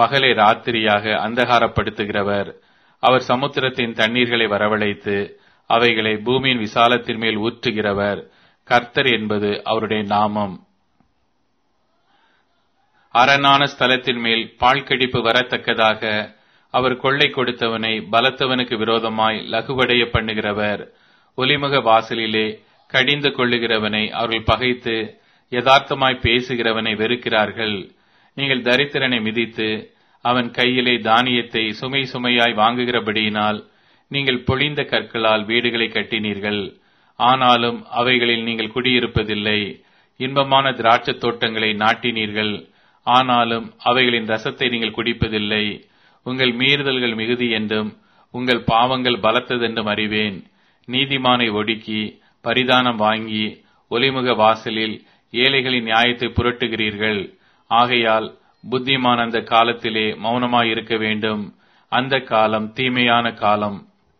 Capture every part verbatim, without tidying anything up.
பகலை ராத்திரியாக அந்தகாரப்படுத்துகிறவர். அவர் சமுத்திரத்தின் தண்ணீர்களை வரவழைத்து அவைகளை பூமியின் விசாலத்தின் மேல் ஊற்றுகிறவர். கர்த்தர் என்பது அவருடைய நாமம். அரணான ஸ்தலத்தின் மேல் பாழ்கடிப்பு வரத்தக்கதாக அவர் கொள்ளை கொடுத்தவனை பலத்தவனுக்கு விரோதமாய் லகுவடைய பண்ணுகிறவர். ஒலிமுக வாசலிலே கடிந்து கொள்ளுகிறவனை அவர்கள் பகைத்து யதார்த்தமாய் பேசுகிறவனை வெறுக்கிறார்கள். நீங்கள் தரித்திரனை மிதித்து அவன் கையிலே தானியத்தை சுமை சுமையாய் வாங்குகிறபடியினால் நீங்கள் பொழிந்த கற்களால் வீடுகளை கட்டினீர்கள். ஆனாலும் அவைகளில் நீங்கள் குடியிருப்பதில்லை. இன்பமான திராட்சத் தோட்டங்களை நாட்டினீர்கள். ஆனாலும் அவைகளின் ரசத்தை நீங்கள் குடிப்பதில்லை. உங்கள் மீறுதல்கள் மிகுதி என்றும் உங்கள் பாவங்கள் பலத்ததென்றும் அறிவேன். நீதிமானை ஒடுக்கி பரிதானம் வாங்கி ஒலிமுக வாசலில் ஏழைகளின் நியாயத்தை புரட்டுகிறீர்கள். ஆகையால் புத்திமான் அந்த காலத்திலே மௌனமாயிருக்க வேண்டும். அந்த காலம் தீமையான காலம்.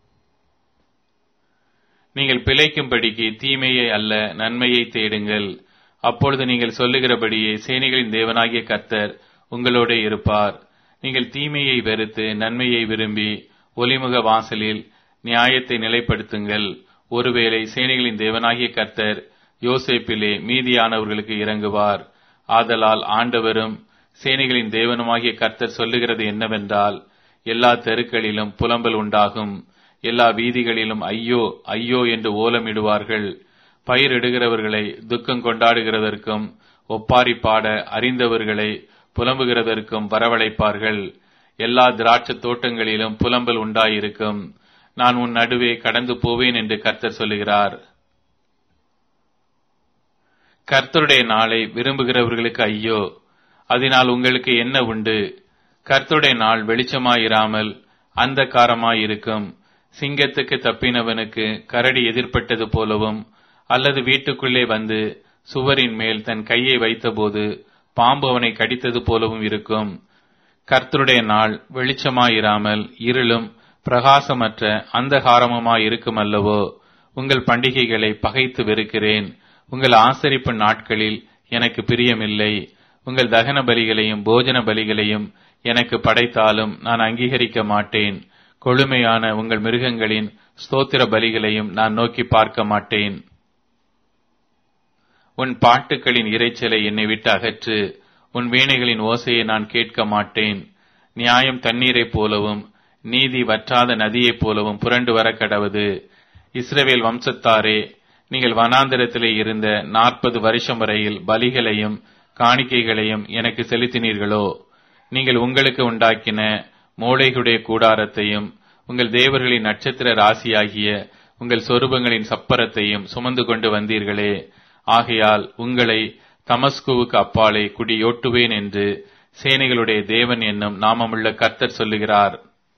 நீங்கள் பிழைக்கும்படிக்கு தீமையை அல்ல நன்மையை தேடுங்கள். அப்பொழுது நீங்கள் சொல்லுகிறபடியே சேனைகளின் தேவனாகிய கர்த்தர் உங்களோட இருப்பார். நீங்கள் தீமையை வெறுத்து நன்மையை விரும்பி ஒலிமுக வாசலில் நியாயத்தை நிலைப்படுத்துங்கள். ஒருவேளை சேனைகளின் தேவனாகிய கர்த்தர் யோசேப்பிலே மீதியானவர்களுக்கு இறங்குவார். ஆதலால் ஆண்டவரும் சேனைகளின் தேவனுமாகிய கர்த்தர் சொல்லுகிறது என்னவென்றால், எல்லா தெருக்களிலும் புலம்பல் உண்டாகும். எல்லா வீதிகளிலும் ஐயோ ஐயோ என்று ஓலமிடுவார்கள். பயிரிடுகிறவர்களை துக்கம் கொண்டாடுகிறதற்கும் ஒப்பாரி பாட அறிந்தவர்களை புலம்புகிறதற்கும் வரவழைப்பார்கள். எல்லா திராட்சத் தோட்டங்களிலும் புலம்பல் உண்டாயிருக்கும். நான் உன் நடுவே கடந்து போவேன் என்று கர்த்தர் சொல்லுகிறார். கர்த்தருடைய நாளை விரும்புகிறவர்களுக்கு ஐயோ, அதனால் உங்களுக்கு என்ன உண்டு? கர்த்தருடைய நாள் வெளிச்சமாயிராமல் அந்தகாரமாயிருக்கும். சிங்கத்துக்கு தப்பினவனுக்கு கரடி எதிர்பட்டது போலவும், அல்லது வீட்டுக்குள்ளே வந்து சுவரின் மேல் தன் கையை வைத்தபோது பாம்பு அவனை கடித்தது போலவும் இருக்கும். கர்த்தருடைய நாள் வெளிச்சமாயிராமல் இருளும் பிரகாசமற்ற அந்தகாரமுமாயிருக்கும் அல்லவோ. உங்கள் பண்டிகைகளை பகைத்து வெறுக்கிறேன். உங்கள் ஆசரிப்பு நாட்களில் எனக்கு பிரியமில்லை. உங்கள் தகன பலிகளையும் போஜன பலிகளையும் எனக்கு படைத்தாலும் நான் அங்கீகரிக்க மாட்டேன். கொழுமையான உங்கள் மிருகங்களின் ஸ்தோத்திர பலிகளையும் நான் நோக்கி பார்க்க மாட்டேன். உன் பாட்டுக்களின் இரைச்சலை என்னை விட்டு அகற்று. உன் வீணைகளின் ஓசையை நான் கேட்க மாட்டேன். நியாயம் தண்ணீரைப் போலவும் நீதி வற்றாத நதியைப் போலவும் புரண்டு வர கடவது. இஸ்ரவேல் வம்சத்தாரே, நீங்கள் வனாந்திரத்திலே இருந்த நாற்பது வருஷம் வரையில் பலிகளையும் காணிக்கைகளையும் எனக்கு செலுத்தினீர்களோ? நீங்கள் உங்களுக்கு உண்டாக்கின மோளைகளுடைய கூடாரத்தையும் உங்கள் தேவர்களின் நட்சத்திர ராசியாகிய உங்கள் சொரூபங்களின் சப்பரத்தையும் சுமந்து கொண்டு வந்தீர்களே. ஆகையால் உங்களை தமஸ்குவுக்கு அப்பாலே குடியோட்டுவேன் என்று சேனைகளுடைய தேவன் என்னும் நாமமுள்ள கர்த்தர் சொல்லுகிறார்.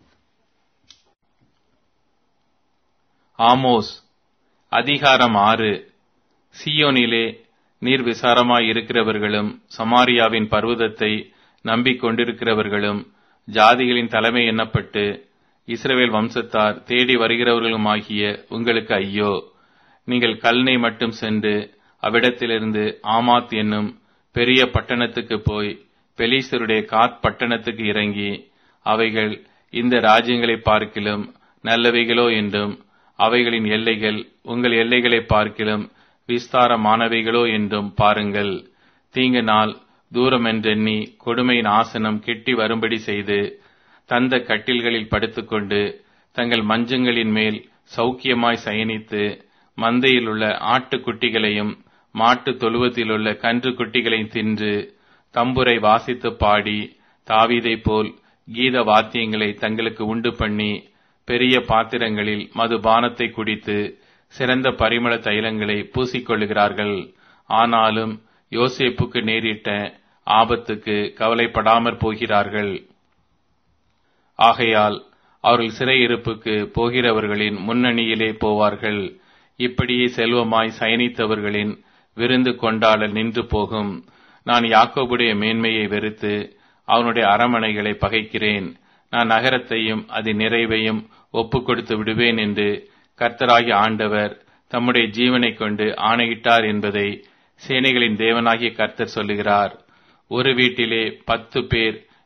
ஆமோஸ் அதிகாரம் ஆறு. சீயோனிலே நீர் விசாரமாயிருக்கிறவர்களும் சமாரியாவின் பர்வதத்தை நம்பிக்கொண்டிருக்கிறவர்களும் ஜாதிகளின் தலைமை எண்ணப்பட்டு இஸ்ரவேல் வம்சத்தார் தேடி வருகிறவர்களுமாகிய உங்களுக்கு ஐயோ. நீங்கள் கல்னை மட்டும் சென்று அவ்விடத்திலிருந்து ஆமாத் என்னும் பெரிய பட்டணத்துக்கு போய் பெலிஸ்தருடைய காத் பட்டணத்துக்கு இறங்கி அவைகள் இந்த ராஜ்யங்களை பார்க்கிலும் நல்லவைகளோ என்றும் அவைகளின் எல்லைகள் உங்கள் எல்லைகளை பார்க்கிலும் விஸ்தாரமானவைகளோ என்றும் பாருங்கள். தீங்கு நாள் தூரம் என்றெண்ணி கொடுமையின் ஆசனம் கிட்டி வரும்படி செய்து தந்த கட்டில்களில் படுத்துக்கொண்டு தங்கள் மஞ்சங்களின் மேல் சௌக்கியமாய் சயனித்து மந்தையில் உள்ள ஆட்டுக்குட்டிகளையும் மாட்டு தொழுவத்திலுள்ள கன்று குட்டிகளையும் தின்று தம்புரை வாசித்து பாடி தாவீதை போல் கீத வாத்தியங்களை தங்களுக்கு உண்டு பண்ணி பெரிய பாத்திரங்களில் மதுபானத்தை குடித்து சிறந்த பரிமள தைலங்களை பூசிக்கொள்ளுகிறார்கள். ஆனாலும் யோசேப்புக்கு நேரிட்ட ஆபத்துக்கு கவலைப்படாமற் போகிறார்கள். ஆகையால் அவர்கள் சிறையிருப்புக்கு போகிறவர்களின் முன்னணியிலே போவார்கள். இப்படியே செல்வமாய் சயனித்தவர்களின் விருந்து கொண்டாடல் நின்று போகும். நான் யாக்கோபுடைய மேன்மையை வெறுத்து அவனுடைய அரமனைகளை பகைக்கிறேன். நான் நகரத்தையும் அதன் நிறைவையும் ஒப்புக் கொடுத்து விடுவேன் என்று கர்த்தராகிய ஆண்டவர் தம்முடைய ஜீவனை கொண்டு ஆணையிட்டார் என்பதை சேனைகளின் தேவனாகிய கர்த்தர் சொல்லுகிறார். ஒரு வீட்டிலே பத்து பேர்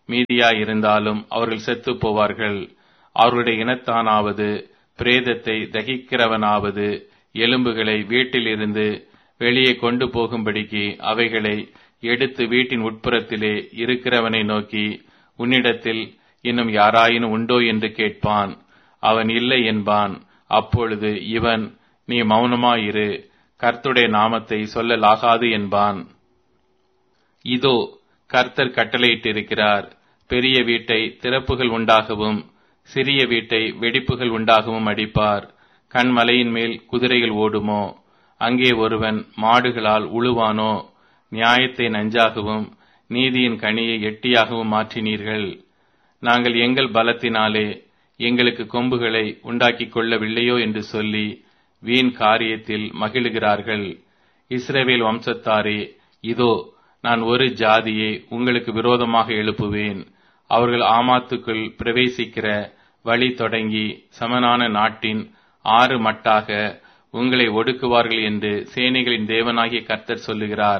மீதியாயிருந்தாலும் அவர்கள் செத்துப் போவார்கள். அவர்களுடைய இனத்தானாவது பிரேதத்தை தகிக்கிறவனாவது எலும்புகளை வீட்டிலிருந்து வெளியே கொண்டு போகும்படிக்கு அவைகளை எடுத்து வீட்டின் உட்புறத்திலே இருக்கிறவனை நோக்கி, உன்னிடத்தில் இன்னும் யாராயினும் உண்டோ என்று கேட்பான். அவன் இல்லை என்பான். அப்பொழுது இவன், நீ மௌனமாயிரு, கர்த்தருடைய நாமத்தை சொல்லலாகாது என்பான். இதோ கர்த்தர் கட்டளையிட்டிருக்கிறார், பெரிய வீட்டை திறப்புகள் உண்டாகவும் சிறிய வீட்டை வெடிப்புகள் உண்டாகவும் அடிப்பார். கண்மலையின் மேல் குதிரைகள் ஓடுமோ? அங்கே ஒருவன் மாடுகளால் உழுவானோ? நியாயத்தை நஞ்சாகவும் நீதியின் கனியை எட்டியாகவும் மாற்றினீர்கள். நாங்கள் எங்கள் பலத்தினாலே எங்களுக்கு கொம்புகளை உண்டாக்கிக் கொள்ளவில்லையோ என்று சொல்லி வீண் காரியத்தில் மகிழுகிறார்கள். இஸ்ரவேல் வம்சத்தாரே, இதோ நான் ஒரு ஜாதியை உங்களுக்கு விரோதமாக எழுப்புவேன். அவர்கள் ஆமாத்துக்குள் பிரவேசிக்கிற வழி தொடங்கி சமனான நாட்டின் ஆறு மட்டாக உங்களை ஒடுக்குவார்கள் என்று சேனைகளின் தேவனாகிய கர்த்தர் சொல்லுகிறார்.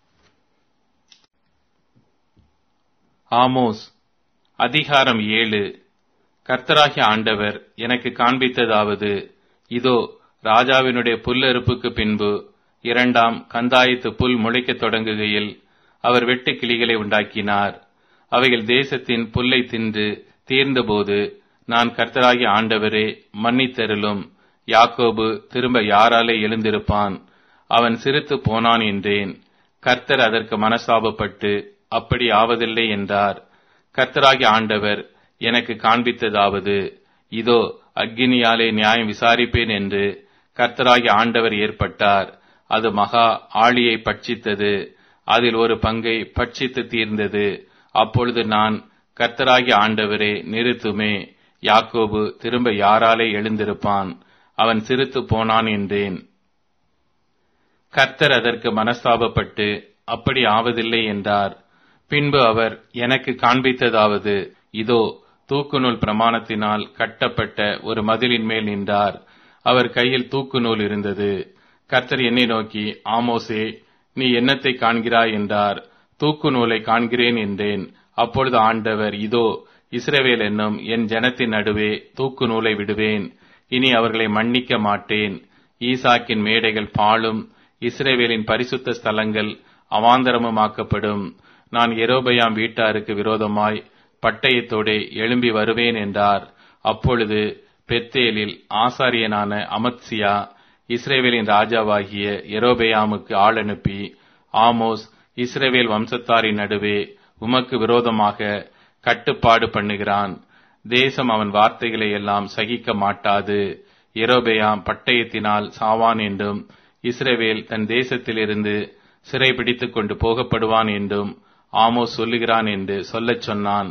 ஆமோஸ் அதிகாரம் ஏழு. கர்த்தராகிய ஆண்டவர் எனக்கு காண்பித்ததாவது, இதோ ராஜாவினுடைய புல்லறுப்புக்கு பின்பு இரண்டாம் கந்தாயத்து புல் முளைக்கத் தொடங்குகையில் அவர் வெட்டு கிளிகளை உண்டாக்கினார். அவைகள் தேசத்தின் புல்லை தின்று தீர்ந்தபோது, நான் கர்த்தராகிய ஆண்டவரே மன்னித்தருளும், யாக்கோபு திரும்ப யாராலே எழுந்திருப்பான், அவன் சிறுத்து போனான் என்றேன். கர்த்தர் அதற்கு மனசாபப்பட்டு அப்படி ஆவதில்லை என்றார். கர்த்தராகிய ஆண்டவர் எனக்கு காண்பித்ததாவது, இதோ அக்கினியாலே நியாயம் விசாரிப்பேன் என்று கர்த்தராகிய ஆண்டவர் ஏற்பட்டார். அது மகா ஆழியை பட்சித்தது, அதில் ஒரு பங்கை பட்சித்து தீர்ந்தது. அப்பொழுது நான், கர்த்தராகிய ஆண்டவரே நிறுத்துமே, யாக்கோபு திரும்ப யாராலே எழுந்திருப்பான், அவன் சிறுத்து போனான் என்றேன். கர்த்தர் அதற்கு மனஸ்தாபப்பட்டு அப்படி ஆவதில்லை என்றார். பின்பு அவர் எனக்கு காண்பித்ததாவது, இதோ தூக்கு நூல் பிரமாணத்தினால் கட்டப்பட்ட ஒரு மதிலின் மேல் நின்றார். அவர் கையில் தூக்கு நூல் இருந்தது. கர்த்தர் என்னை நோக்கி, ஆமோசே, நீ என்னத்தை காண்கிறாய் என்றார். தூக்கு நூலை காண்கிறேன் என்றேன். அப்பொழுது ஆண்டவர், இதோ இஸ்ரவேல் என்னும் என் ஜனத்தின் நடுவே தூக்கு நூலை விடுவேன், இனி அவர்களை மன்னிக்க மாட்டேன். ஈசாக்கின் மேடைகள் பாழும், இஸ்ரவேலின் பரிசுத்த ஸ்தலங்கள் அவாந்தரமுமாக்கப்படும். நான் யெரொபெயாம் வீட்டாருக்கு விரோதமாய் பட்டயத்தோடே எழும்பி வருவேன் என்றார். அப்பொழுது பெத்தேலில் ஆசாரியனான அமத்சியா இஸ்ரவேலின் ராஜாவாகிய யெரொபெயாமுக்கு ஆள் அனுப்பி, ஆமோஸ் இஸ்ரவேல் வம்சத்தாரின் நடுவே உமக்கு விரோதமாக கட்டுப்பாடு பண்ணுகிறான். தேசம் அவன் வார்த்தைகளை எல்லாம் சகிக்க மாட்டாது. யெரொபெயாம் பட்டயத்தினால் சாவான் என்றும் இஸ்ரவேல் தன் தேசத்திலிருந்து சிறை பிடித்துக் கொண்டு போகப்படுவான் என்றும் ஆமோஸ் சொல்லுகிறான் என்று சொல்லச் சொன்னான்.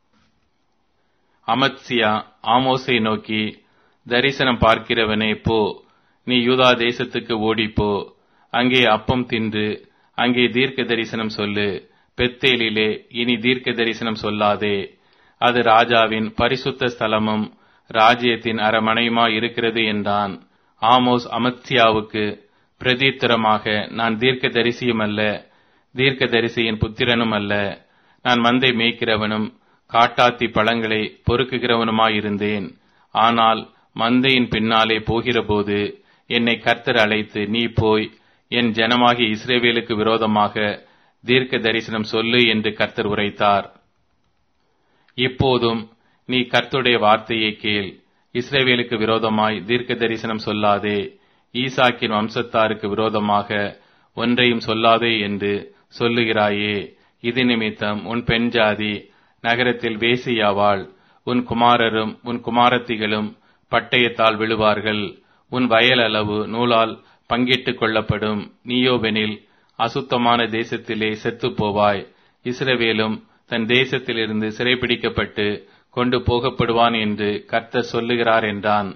அமத்சியா ஆமோஸை நோக்கி, தரிசனம் பார்க்கிறவனே போ, நீ யூதா தேசத்துக்கு ஓடிப்போ, அங்கே அப்பம் தின்று அங்கே தீர்க்க தரிசனம் சொல்லு. பெத்தேலிலே இனி தீர்க்க தரிசனம் சொல்லாதே, அது ராஜாவின் பரிசுத்த ஸ்தலமும் ராஜ்யத்தின் அரமனையுமாய் இருக்கிறது என்றான். ஆமோஸ் அமத்சியாவுக்கு பிரதித்திரமாக, நான் தீர்க்க தரிசியும் அல்ல, தீர்க்க தரிசியின் புத்திரனும் அல்ல. நான் மந்தை மேய்க்கிறவனும் காட்டாத்தி பழங்களை பொறுக்குகிறவனுமாயிருந்தேன். ஆனால் மந்தையின் பின்னாலே போகிறபோது என்னை கர்த்தர் அழைத்து, நீ போய் என் ஜனமாகிய இஸ்ரவேலுக்கு விரோதமாக தீர்க்க தரிசனம் சொல்லு என்று கர்த்தர் உரைத்தார். இப்போதும் நீ கர்த்தருடைய வார்த்தையை கேள். இஸ்ரவேலுக்கு விரோதமாய் தீர்க்க தரிசனம் சொல்லாதே, ஈசாக்கின் வம்சத்தாருக்கு விரோதமாக ஒன்றையும் சொல்லாதே என்று சொல்லுகிறாயே. இது நிமித்தம் உன் பெண் ஜாதி நகரத்தில் வேசியாவாள், உன் குமாரரும் உன் குமாரத்திகளும் பட்டயத்தால் விழுவார்கள். உன் வயல் அளவு நூலால் பங்கிட்டுக் கொள்ளப்படும். நீயோவெனில் அசுத்தமான தேசத்திலே செத்துப் போவாய். இஸ்ரவேலும் தன் தேசத்திலிருந்து சிறைபிடிக்கப்பட்டு கொண்டு போகப்படுவான் என்று கர்த்தர் சொல்லுகிறார் என்றான்.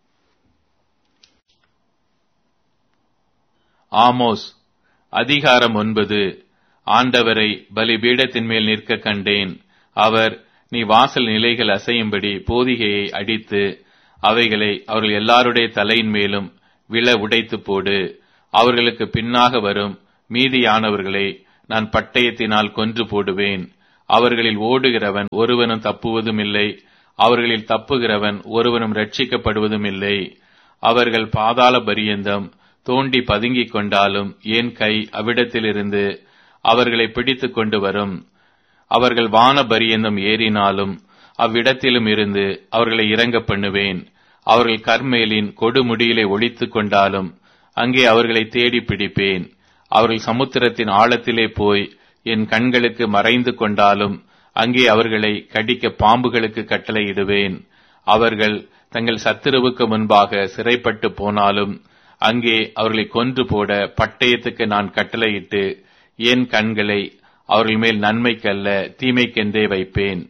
ஆமோஸ் அதிகாரம் ஒன்பது. ஆண்டவரை பலிபீடத்தின் மேல் நிற்க கண்டேன். அவர், நீ வாசல் நிலைகள் அசையும்படி போதிகையை அடித்து அவைகளை அவர்கள் எல்லாருடைய தலையின் மேலும் விழ உடைத்து போடு. அவர்களுக்கு பின்னாக வரும் மீதியானவர்களை நான் பட்டயத்தினால் கொன்று போடுவேன். அவர்களில் ஓடுகிறவன் ஒருவனும் தப்புவதும் இல்லை, அவர்களில் தப்புகிறவன் ஒருவனும் ரட்சிக்கப்படுவதும் இல்லை. அவர்கள் பாதாள பரியந்தம் தோண்டி பதுங்கிக் கொண்டாலும் என் கை அவ்விடத்திலிருந்து அவர்களை பிடித்து கொண்டு வரும். அவர்கள் வான பரியந்தம் ஏறினாலும் அவ்விடத்திலும் இருந்து அவர்களை இறங்க பண்ணுவேன். அவர்கள் கர்மேலின் கொடுமுடியிலே ஒளித்துக் கொண்டாலும் அங்கே அவர்களை தேடி பிடிப்பேன். அவர்கள் சமுத்திரத்தின் ஆழத்திலே போய் என் கண்களுக்கு மறைந்து கொண்டாலும் அங்கே அவர்களை கடிக்க பாம்புகளுக்கு கட்டளையிடுவேன். அவர்கள் தங்கள் சத்துருவுக்கு முன்பாக சிறைப்பட்டு போனாலும் அங்கே அவர்களை கொன்று போட பட்டயத்துக்கு நான் கட்டளையிட்டு என் கண்களை அவர்கள் மேல் நன்மைக்கல்ல தீமைக்கென்றே வைப்பேன்.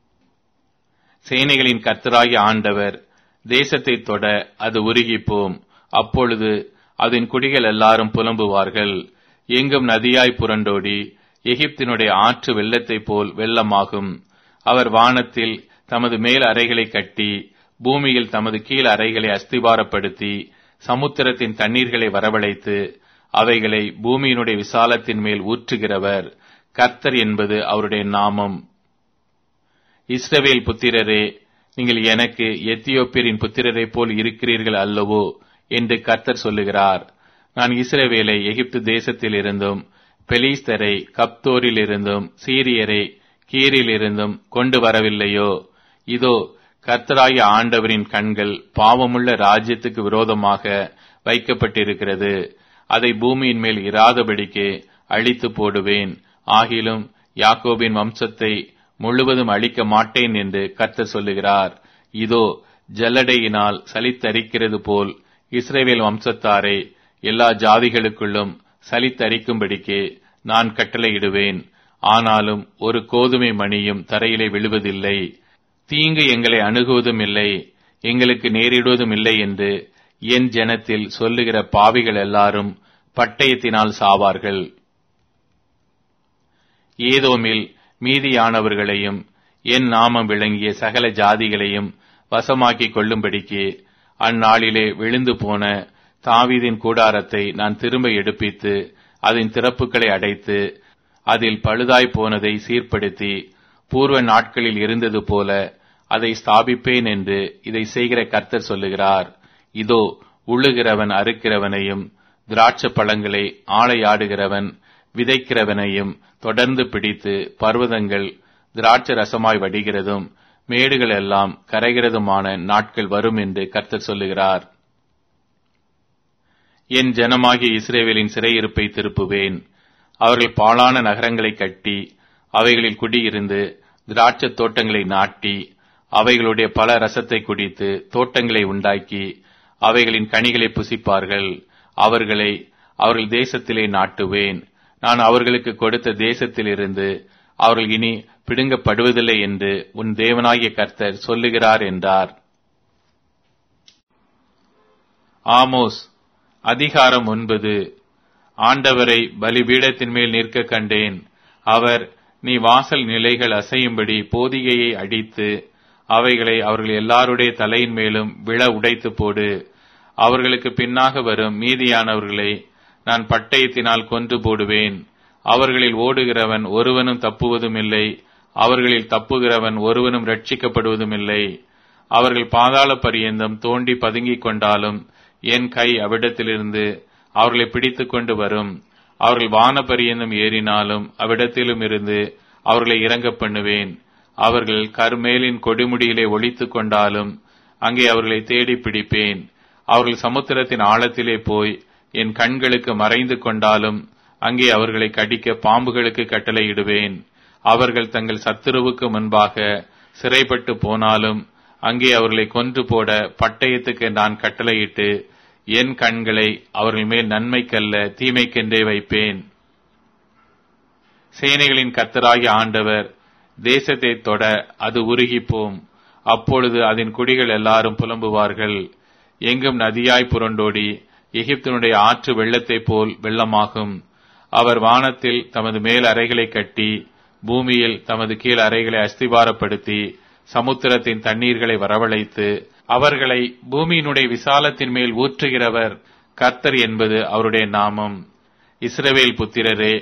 சேனைகளின் கர்த்தராகிய ஆண்டவர் தேசத்தை தொட அது உருகிப்போம். அப்பொழுது அதன் குடிகள் எல்லாரும் புலம்புவார்கள். எங்கும் நதியாய் புரண்டோடி எகிப்தினுடைய ஆற்று வெள்ளத்தைப் போல் வெள்ளமாகும். அவர் வானத்தில் தமது மேல் அறைகளை கட்டி பூமியில் தமது கீழ் அறைகளை அஸ்திபாரப்படுத்தி சமுத்திரத்தின் தண்ணீர்களை வரவழைத்து அவைகளை பூமியினுடைய விசாலத்தின் மேல் ஊற்றுகிறவர் கர்த்தர் என்பது அவருடைய நாமம். இஸ்ரவேல் புத்திரரே, நீங்கள் எனக்கு எத்தியோப்பியரின் புத்திரரைப் போல் இருக்கிறீர்கள் அல்லவோ என்று கர்த்தர் சொல்லுகிறார். நான் இஸ்ரவேலை எகிப்து தேசத்தில் இருந்தும் பெலிஸ்தரை கப்தோரில் இருந்தும் சீரியரை கீரில் இருந்தும் கொண்டு வரவில்லையோ? இதோ கர்த்தராகிய ஆண்டவரின் கண்கள் பாவமுள்ள ராஜ்யத்துக்கு விரோதமாக வைக்கப்பட்டிருக்கிறது. அதை பூமியின் மேல் இராதபடிக்கு அழித்து போடுவேன். ஆகிலும் யாக்கோபின் வம்சத்தை முழுவதும் அழிக்க மாட்டேன் என்று கர்த்தர் சொல்லுகிறார். இதோ ஜல்லடையினால் சலித்தரிக்கிறது போல் இஸ்ரவேல் வம்சத்தாரை எல்லா ஜாதிகளுக்குள்ளும் சலித்தரிக்கும்படிக்கு நான் கட்டளையிடுவேன். ஆனாலும் ஒரு கோதுமை மணியும் தரையிலே விழுவதில்லை. தீங்கு எங்களை அணுகுவதும் இல்லை, எங்களுக்கு நேரிடுவதும் இல்லை என்று என் ஜனத்தில் சொல்லுகிற பாவிகள் எல்லாரும் பட்டயத்தினால் சாவார்கள். ஏதோமில் மீதியானவர்களையும் என் நாமம் விளங்கிய சகல ஜாதிகளையும் வசமாக்கிக் கொள்ளும்படிக்கு அந்நாளிலே விழுந்து போன தாவீதின் கூடாரத்தை நான் திரும்ப எடுப்பித்து அதன் திறப்புகளை அடைத்து அதில் பழுதாய் போனதை சீர்படுத்தி பூர்வ நாட்களில் இருந்தது போல அதை ஸ்தாபிப்பேன் என்று இதை செய்கிற கர்த்தர் சொல்லுகிறார். இதோ உழுகிறவன் அறுக்கிறவனையும் திராட்சை பழங்களை ஆளையாடுகிறவன் விதைக்கிறவனையும் தொடர்ந்து பிடித்து பர்வதங்கள் திராட்சை ரசமாய் வடிகிறதும் மேடுகள் எல்லாம் கரைகிறதுமான நாட்கள் வரும் என்று கர்த்தர் சொல்லுகிறார். என் ஜனமாகிய இஸ்ரவேலின் சிறையிருப்பை திருப்புவேன். அவர்கள் பாழான நகரங்களை கட்டி அவைகளில் குடியிருந்து திராட்சை தோட்டங்களை நாட்டி அவைகளுடைய பல ரசத்தை குடித்து தோட்டங்களை உண்டாக்கி அவைகளின் கனிகளை புசிப்பார்கள். அவர்களை அவர்கள் தேசத்திலே நாட்டுவேன். நான் அவர்களுக்கு கொடுத்த தேசத்திலிருந்து அவர்கள் இனி பிடுங்கப்படுவதில்லை என்று உன் தேவனாகிய கர்த்தர் சொல்லுகிறார் என்றார். ஆமோஸ் அதிகாரம் ஒன்பது. ஆண்டவரை பலிபீடத்தின் மேல் நிற்க கண்டேன். அவர், நீ வாசல் நிலைகள் அசையும்படி போதிகையை அடித்து அவைகளை அவர்கள் எல்லாருடைய தலையின் மேலும் விழ உடைத்து போடு. அவர்களுக்கு பின்னாக வரும் மீதியானவர்களை நான் பட்டயத்தினால் கொன்று போடுவேன். அவர்களில் ஓடுகிறவன் ஒருவனும் தப்புவதும் இல்லை, அவர்களில் தப்புகிறவன் ஒருவனும் ரட்சிக்கப்படுவதும் இல்லை. அவர்கள் பாதாள பரியந்தம் தோண்டி பதுங்கிக் கொண்டாலும் என் கை அவ்விடத்திலிருந்து அவர்களை பிடித்துக் கொண்டு வரும். அவர்கள் வான பரியந்தம் ஏறினாலும் அவ்விடத்திலும் இருந்து அவர்களை இறங்க பண்ணுவேன். அவர்கள் கர்மேலின் கொடுமுடியிலே ஒளித்துக் கொண்டாலும் அங்கே அவர்களை தேடி பிடிப்பேன். அவர்கள் சமுத்திரத்தின் ஆழத்திலே போய் என் கண்களுக்கு மறைந்து கொண்டாலும் அங்கே அவர்களை கடிக்க பாம்புகளுக்கு கட்டளையிடுவேன். அவர்கள் தங்கள் சத்துருவுக்கு முன்பாக சிறைப்பட்டு போனாலும் அங்கே அவர்களை கொன்று போட பட்டயத்துக்கு நான் கட்டளையிட்டு என் கண்களை அவர்கள் மேல் நன்மைக்கல்ல தீமைக்கென்றே வைப்பேன். சேனைகளின் கர்த்தராகிய ஆண்டவர் தேசத்தை தொட அது உருகிப்போம். அப்பொழுது அதன் குடிகள் எல்லாரும் புலம்புவார்கள். எங்கும் நதியாய் புரண்டோடி எகிப்தினுடைய ஆற்று வெள்ளத்தைப் போல் வெள்ளமாகும். அவர் வானத்தில் தமது மேல் அறைகளை கட்டி பூமியில் தமது கீழ் அறைகளை அஸ்திபாரப்படுத்தி சமுத்திரத்தின் தண்ணீர்களை வரவழைத்து அவர்களை பூமியினுடைய விசாலத்தின் மேல் ஊற்றுகிறவர் கர்த்தர் என்பது அவருடைய நாமம். இஸ்ரவேல் புத்திரரே,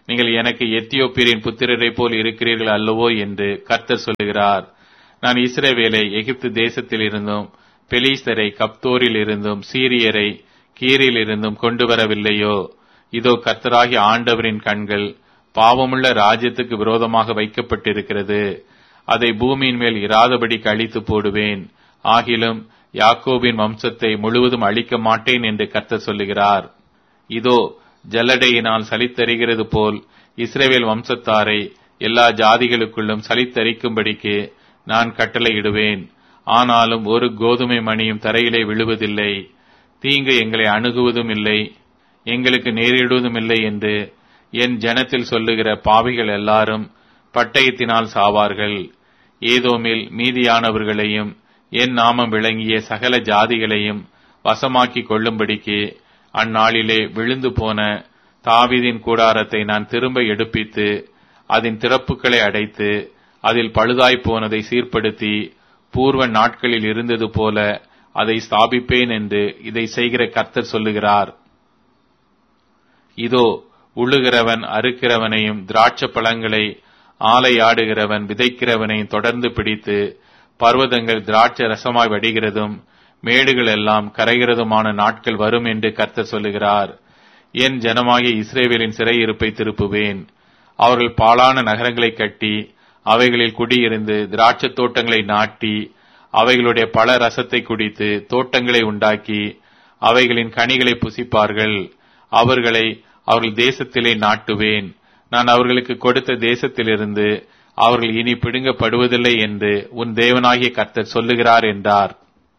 நீங்கள் எனக்கு எத்தியோப்பியரின் புத்திரரை போல் இருக்கிறீர்கள் அல்லவோ என்று கர்த்தர் சொல்லுகிறார். நான் இஸ்ரவேலை எகிப்து தேசத்தில் இருந்தும் பெலிஸ்தரை கப்தோரில் இருந்தும் சீரியரை கீரில் இருந்தும் கொண்டு வரவில்லையோ? இதோ கர்த்தராகிய ஆண்டவரின் கண்கள் பாவமுள்ள ராஜ்யத்துக்கு விரோதமாக வைக்கப்பட்டிருக்கிறது. அதை பூமியின் மேல் இராதபடி அழித்து போடுவேன். ஆகிலும் யாக்கோபின் வம்சத்தை முழுவதும் அழிக்க மாட்டேன் என்று கர்த்தர் சொல்லுகிறார். இதோ ஜல்லடையினால் சலித்தறிகிறது போல் இஸ்ரவேல் வம்சத்தாரை எல்லா ஜாதிகளுக்குள்ளும் சலித்தரிக்கும்படிக்கு நான் கட்டளையிடுவேன். ஆனாலும் ஒரு கோதுமை மணியும் தரையிலே விழுவதில்லை. தீங்கு எங்களை அணுகுவதும் இல்லை, எங்களுக்கு நேரிடுவதும் இல்லை என்று என் ஜனத்தில் சொல்லுகிற பாவிகள் எல்லாரும் பட்டயத்தினால் சாவார்கள். ஏதோமில் மீதியானவர்களையும் என் நாமம் விளங்கிய சகல ஜாதிகளையும் வசமாக்கி கொள்ளும்படிக்கு அந்நாளிலே விழுந்து போன தாவீதின் கூடாரத்தை நான் திரும்ப எடுப்பித்து அதன் திறப்புகளை அடைத்து அதில் பழுதாய் போனதை சீர்படுத்தி பூர்வ நாட்களில் இருந்தது போல அதை ஸ்தாபிப்பேன் என்று இதை செய்கிற கர்த்தர் சொல்லுகிறார். இதோ உழுகிறவன் அறுக்கிறவனையும் திராட்சை பழங்களை ஆலையாடுகிறவன் விதைக்கிறவனையும் தொடர்ந்து பிடித்து பர்வதங்கள் திராட்சை ரசமாய் வடிகிறதும் மேடுகள் எல்லாம் கரைகிறதுமான நாட்கள் வரும் என்று கர்த்தர் சொல்லுகிறார். என் ஜனமாகிய இஸ்ரவேலின் சிறையிருப்பை திருப்புவேன். அவர்கள் பாழான நகரங்களை கட்டி அவைகளில் குடியிருந்து திராட்சை தோட்டங்களை நாட்டி அவைகளுடைய பல ரசத்தை குடித்து தோட்டங்களை உண்டாக்கி அவைகளின் கனிகளை புசிப்பார்கள். அவர்களை அவர்கள் தேசத்திலே நாட்டுவேன். நான் அவர்களுக்கு கொடுத்த தேசத்திலிருந்து அவர்கள் இனி பிடுங்கப்படுவதில்லை என்று உன் தேவனாகிய கர்த்தர் சொல்லுகிறார் என்றார்.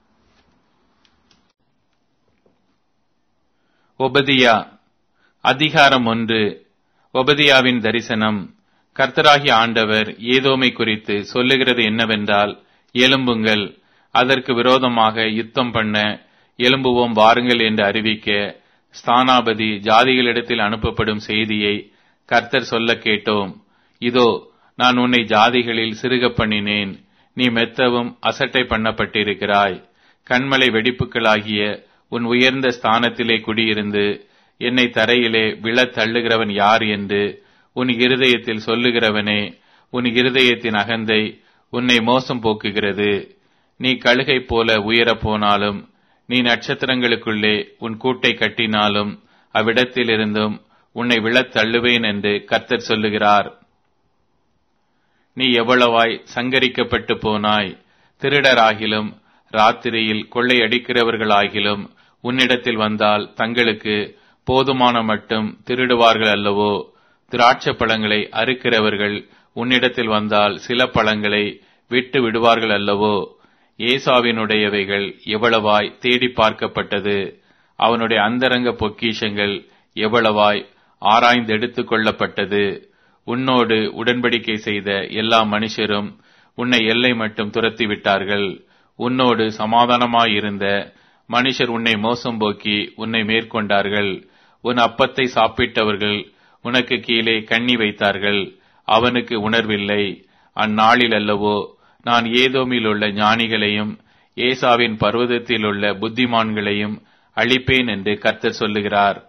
ஒபதியா அதிகாரம் ஒன்று. ஒபதியாவின் தரிசனம். கர்த்தராகிய ஆண்டவர் ஏதோமை குறித்து சொல்லுகிறது என்னவென்றால், எலும்புங்கள், அதற்கு விரோதமாக யுத்தம் பண்ண எலும்புவோம் வாருங்கள் என்று அறிவிக்க ஸ்தானாபதி ஜாதிகளிடத்தில் அனுப்பப்படும் செய்தியை கர்த்தர் சொல்ல கேட்டோம். இதோ நான் உன்னை ஜாதிகளில் சிறுக பண்ணினேன். நீ மெத்தவும் அசட்டை பண்ணப்பட்டிருக்கிறாய். கண்மலை வெடிப்புகளாகிய உன் உயர்ந்த ஸ்தானத்திலே குடியிருந்து என்னை தரையிலே விழத் தள்ளுகிறவன் யார் என்று உன் இருதயத்தில் சொல்லுகிறவனே, உன் இருதயத்தின் அகந்தை உன்னை மோசம் போக்குகிறது. நீ கழுகை போல உயரப் போனாலும், நீ நட்சத்திரங்களுக்குள்ளே உன் கூட்டை கட்டினாலும் அவ்விடத்திலிருந்தும் உன்னை விழத் தள்ளுவேன் என்று கர்த்தர் சொல்லுகிறார். நீ எவ்வளவாய் சங்கரிக்கப்பட்டு போனாய். திருடராகிலும் ராத்திரியில் கொள்ளையடிக்கிறவர்களாகிலும் உன்னிடத்தில் வந்தால் தங்களுக்கு போதுமான மட்டும் திருடுவார்கள் அல்லவோ? திராட்சை பழங்களை அறுக்கிறவர்கள் உன்னிடத்தில் வந்தால் சில பழங்களை விட்டு விடுவார்கள் அல்லவோ? ஏசாவினுடையவைகள் எவ்வளவாய் தேடி பார்க்கப்பட்டது. அவனுடைய அந்தரங்க பொக்கிஷங்கள் எவ்வளவாய் ஆராய்ந்தெடுத்துக் கொள்ளப்பட்டது. உன்னோடு உடன்படிக்கை செய்த எல்லா மனுஷரும் உன்னை எல்லை மட்டும் துரத்தி விட்டார்கள். உன்னோடு சமாதானமாயிருந்த மனுஷர் உன்னை மோசம் போக்கி உன்னை மேற்கொண்டார்கள். உன் அப்பத்தை சாப்பிட்டவர்கள் உனக்கு கீழே கண்ணி வைத்தார்கள். அவனுக்கு உணர்வில்லை. அந்நாளில் அல்லவோ நான் ஏதோமில் உள்ள ஞானிகளையும் ஏசாவின் பர்வதத்தில் உள்ள புத்திமான்களையும் அழிப்பேன் என்று கர்த்தர் சொல்லுகிறார்.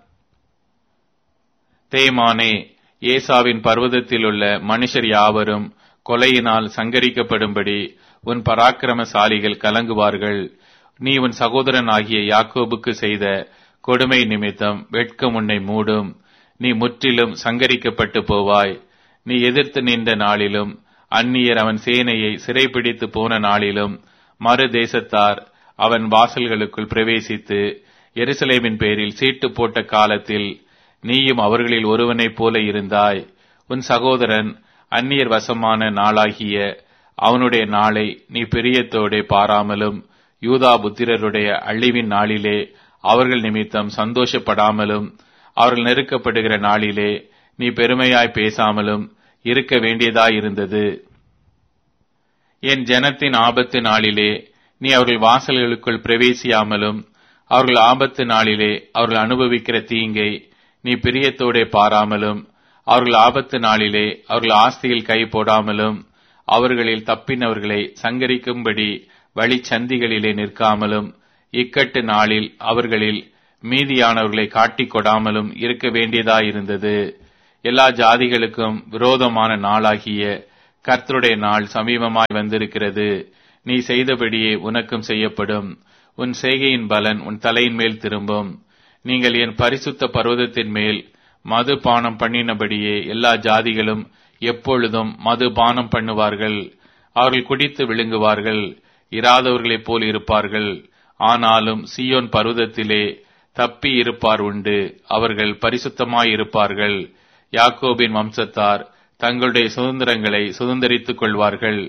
தேமானே, ஏசாவின் பர்வதத்தில் உள்ள மனுஷர் யாவரும் கொலையினால் சங்கரிக்கப்படும்படி உன் பராக்கிரமசாலிகள் கலங்குவார்கள். நீ உன் சகோதரன் ஆகிய யாக்கோபுக்கு செய்த கொடுமை நிமித்தம் வெட்கம் உன்னை மூடும். நீ முற்றிலும் சங்கரிக்கப்பட்டு போவாய். நீ எதிர்த்து நின்ற நாளிலும் அந்நியர் அவன் சேனையை சிறைபிடித்து போன நாளிலும் மறு தேசத்தார் அவன் வாசல்களுக்குள் பிரவேசித்து எருசலேமின் பேரில் சீட்டு போட்ட காலத்தில் நீயும் அவர்களில் ஒருவனைப் போல இருந்தாய். உன் சகோதரன் அந்நியர் வசமான நாளாகிய அவனுடைய நாளை நீ பிரியத்தோடே பாராமலும் யூதா புத்திரருடைய அழிவின் நாளிலே அவர்கள் நிமித்தம் சந்தோஷப்படாமலும் அவர்கள் நெருக்கப்படுகிற நாளிலே நீ பெருமையாய் பேசாமலும் இருக்க வேண்டியதாயிருந்தது. என் ஜனத்தின் ஆபத்து நாளிலே நீ அவர்கள் வாசல்களுக்குள் பிரவேசியாமலும் அவர்கள் ஆபத்து நாளிலே அவர்கள் அனுபவிக்கிற தீங்கை நீ பிரியத்தோடே பாராமலும் அவர்கள் ஆபத்து நாளிலே அவர்கள் ஆஸ்தியில் கை போடாமலும் அவர்களில் தப்பினவர்களை சங்கரிக்கும்படி வழிச்சந்திகளிலே நிற்காமலும் இக்கட்டு நாளில் அவர்களில் மீதியானவர்களை காட்டிக் கொடாமலும் இருக்க வேண்டியதாயிருந்தது. எல்லா ஜாதிகளுக்கும் விரோதமான நாளாகிய கர்த்தருடைய நாள் சமீபமாய் வந்திருக்கிறது. நீ செய்தபடியே உனக்கும் செய்யப்படும். உன் செய்கையின் பலன் உன் தலையின் மேல் திரும்பும். நீங்கள் என் பரிசுத்த பர்வதத்தின் மேல் மது பானம் பண்ணினபடியே எல்லா ஜாதிகளும் எப்பொழுதும் மது பானம் பண்ணுவார்கள். அவர்கள் குடித்து விழுங்குவார்கள், இராதவர்களைப் போல் இருப்பார்கள். ஆனாலும் சீயோன் பர்வதத்திலே தப்பி இருப்பார் உண்டு. அவர்கள் பரிசுத்தமாயிருப்பார்கள். யாக்கோபின் வம்சத்தார் தங்களுடைய சுதந்திரங்களை சுதந்திரித்துக் கொள்வார்கள்.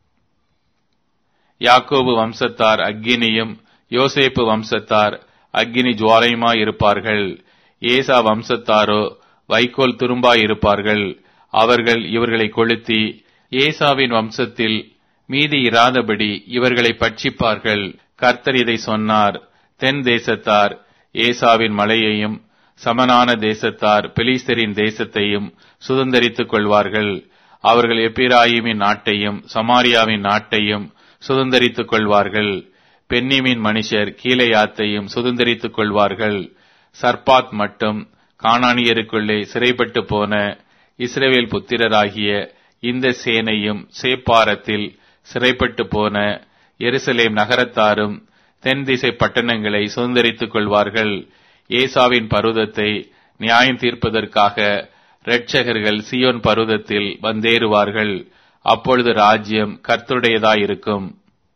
யாக்கோபு வம்சத்தார் அக்கினியும் யோசேப்பு வம்சத்தார் அக்கினி ஜுவாலையுமாயிருப்பார்கள். ஏசா வம்சத்தாரோ வைக்கோல் துரும்பாயிருப்பார்கள். அவர்கள் இவர்களை கொளுத்தி ஏசாவின் வம்சத்தில் மீதி இராதபடி இவர்களை பட்சிப்பார்கள். கர்த்தர் இதை சொன்னார். தென் தேசத்தார் ஏசாவின் மலையையும் சமனான தேசத்தார் பெலிஸ்தரின் தேசத்தையும் சுதந்திரித்துக் கொள்வார்கள். அவர்கள் எப்பிராயிமின் நாட்டையும் சமாரியாவின் நாட்டையும் சுதந்திரித்துக் கொள்வார்கள். பென்னிமின் மனுஷர் கீலேயாத்தையும் சுதந்திரித்துக் கொள்வார்கள். சர்பாத் மட்டும் கானானியருக்குள்ளே சிறைப்பட்டு போன இஸ்ரவேல் புத்திரராகிய இந்த சேனையும் சேப்பாரத்தில் சிறைப்பட்டு போன எருசலேம் நகரத்தாரும் தென் திசை பட்டணங்களை சுதந்திரித்துக் கொள்வார்கள். ஏசாவின் பர்வதத்தை நியாயம் தீர்ப்பதற்காக இரட்சகர்கள் சீயோன் பர்வதத்தில் வந்தேறுவார்கள். அப்பொழுது ராஜ்யம் கர்த்தருடையதாயிருக்கும்.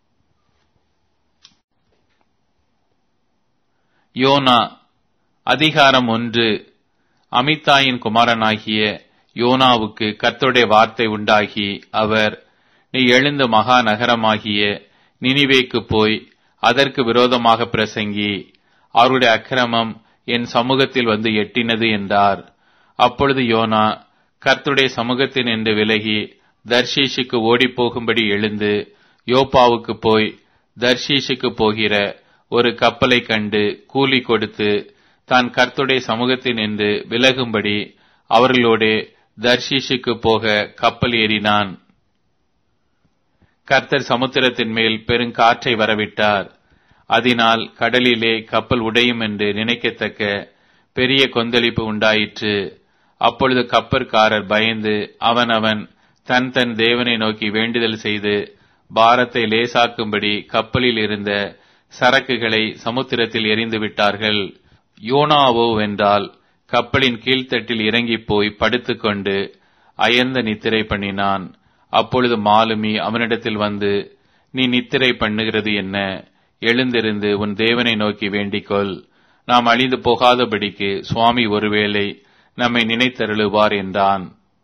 யோனா அதிகாரம் ஒன்று. அமித்தாயின் குமாரனாகிய யோனாவுக்கு கர்த்தருடைய வார்த்தை உண்டாகி, அவர், நீ எழுந்த மகா நகரமாகிய நினிவேக்கு போய் அதற்கு விரோதமாக பிரசங்கி, அவருடைய அக்கிரமம் என் சமூகத்தில் வந்து எட்டினது என்றார். அப்பொழுது யோனா கர்த்தருடைய சமூகத்தின் என்று விலகி தர்ஷீஷுக்கு ஓடிப்போகும்படி எழுந்து யோப்பாவுக்கு போய் தர்ஷீஷுக்கு போகிற ஒரு கப்பலை கண்டு கூலி கொடுத்து தான் கர்த்தருடைய சமூகத்தின் என்று விலகும்படி அவர்களோடே தர்ஷீஷுக்கு போக கப்பல் ஏறினான். கர்த்தர் சமுத்திரத்தின் மேல் பெருங்காற்றை வரவிட்டார். அதனால் கடலிலே கப்பல் உடையும் என்று நினைக்கத்தக்க பெரிய கொந்தளிப்பு உண்டாயிற்று. அப்பொழுது கப்பற்காரர் பயந்து அவனவன் தன் தன் தேவனை நோக்கி வேண்டுதல் செய்து பாரத்தை லேசாக்கும்படி கப்பலில் இருந்த சரக்குகளை சமுத்திரத்தில் எறிந்து விட்டார்கள். யோனாவோ வென்றால் கப்பலின் கீழ்த்தட்டில் இறங்கி போய் படுத்துக்கொண்டு அயர்ந்த நித்திரை பண்ணினான். அப்பொழுது மாலுமி அவனிடத்தில் வந்து, நீ நித்திரை பண்ணுகிறது என்ன? எழுந்திருந்து உன் தேவனை நோக்கி வேண்டிக்கொள். நாம் அழிந்து போகாதபடிக்கு சுவாமி ஒருவேளை நம்மை நினைத்தருளுவார் என்றான்.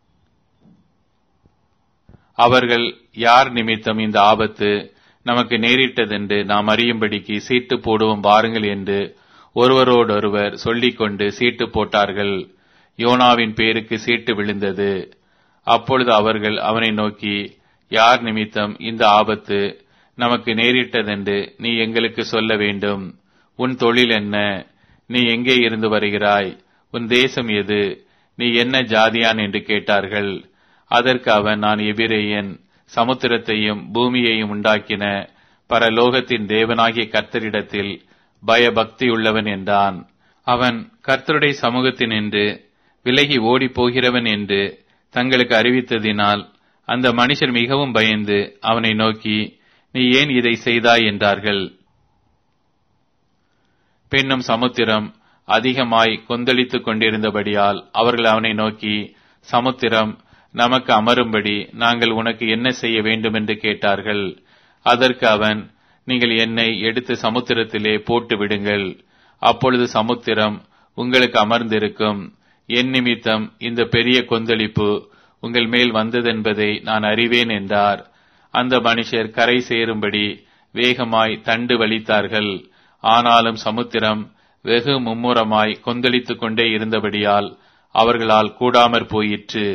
அவர்கள், யார் நிமித்தம் இந்த ஆபத்து நமக்கு நேரிட்டதென்று நாம் அறியும்படிக்கு சீட்டு போடுவோம் வாருங்கள் என்று ஒருவரோடொருவர் சொல்லிக்கொண்டு சீட்டு போட்டார்கள். யோனாவின் பேருக்கு சீட்டு விழுந்தது. அப்பொழுது அவர்கள் அவனை நோக்கி, யார் நிமித்தம் இந்த ஆபத்து நமக்கு நேரிட்டதென்று நீ எங்களுக்கு சொல்ல வேண்டும். உன் தொழில் என்ன? நீ எங்கே இருந்து வருகிறாய்? உன் தேசம் எது? நீ என்ன ஜாதியான் என்று கேட்டார்கள். அதற்கு அவன், நான் எபிரேயன், சமுத்திரத்தையும் பூமியையும் உண்டாக்கின பரலோகத்தின் தேவனாகிய கர்த்தரிடத்தில் பயபக்தியுள்ளவன் என்றான். அவன் கர்த்தருடைய சமூகத்தின் என்று விலகி ஓடி போகிறவன் என்று தங்களுக்கு அறிவித்ததினால் அந்த மனுஷர் மிகவும் பயந்து அவனை நோக்கி, நீ ஏன் இதை செய்தாய் என்றார்கள். பின்னும் சமுத்திரம் அதிகமாய் கொந்தளித்துக் கொண்டிருந்தபடியால் அவர்கள் அவனை நோக்கி, சமுத்திரம் நமக்கு அமரும்படி நாங்கள் உனக்கு என்ன செய்ய வேண்டும் என்று கேட்டார்கள். அதற்கு அவன், நீங்கள் என்னை எடுத்து சமுத்திரத்திலே போட்டு விடுங்கள். அப்பொழுது சமுத்திரம் உங்களுக்கு அமர்ந்திருக்கும். என் நிமித்தம் இந்த பெரிய கொந்தளிப்பு உங்கள் மேல் வந்ததென்பதை நான் அறிவேன் என்றார். அந்த மனுஷர் கரை சேரும்படி வேகமாய் தண்டு வலித்தார்கள். ஆனாலும் சமுத்திரம் வெகு மும்முரமாய் கொந்தளித்துக் கொண்டே இருந்தபடியால் அவர்களால் கூடாமற் போயிற்று.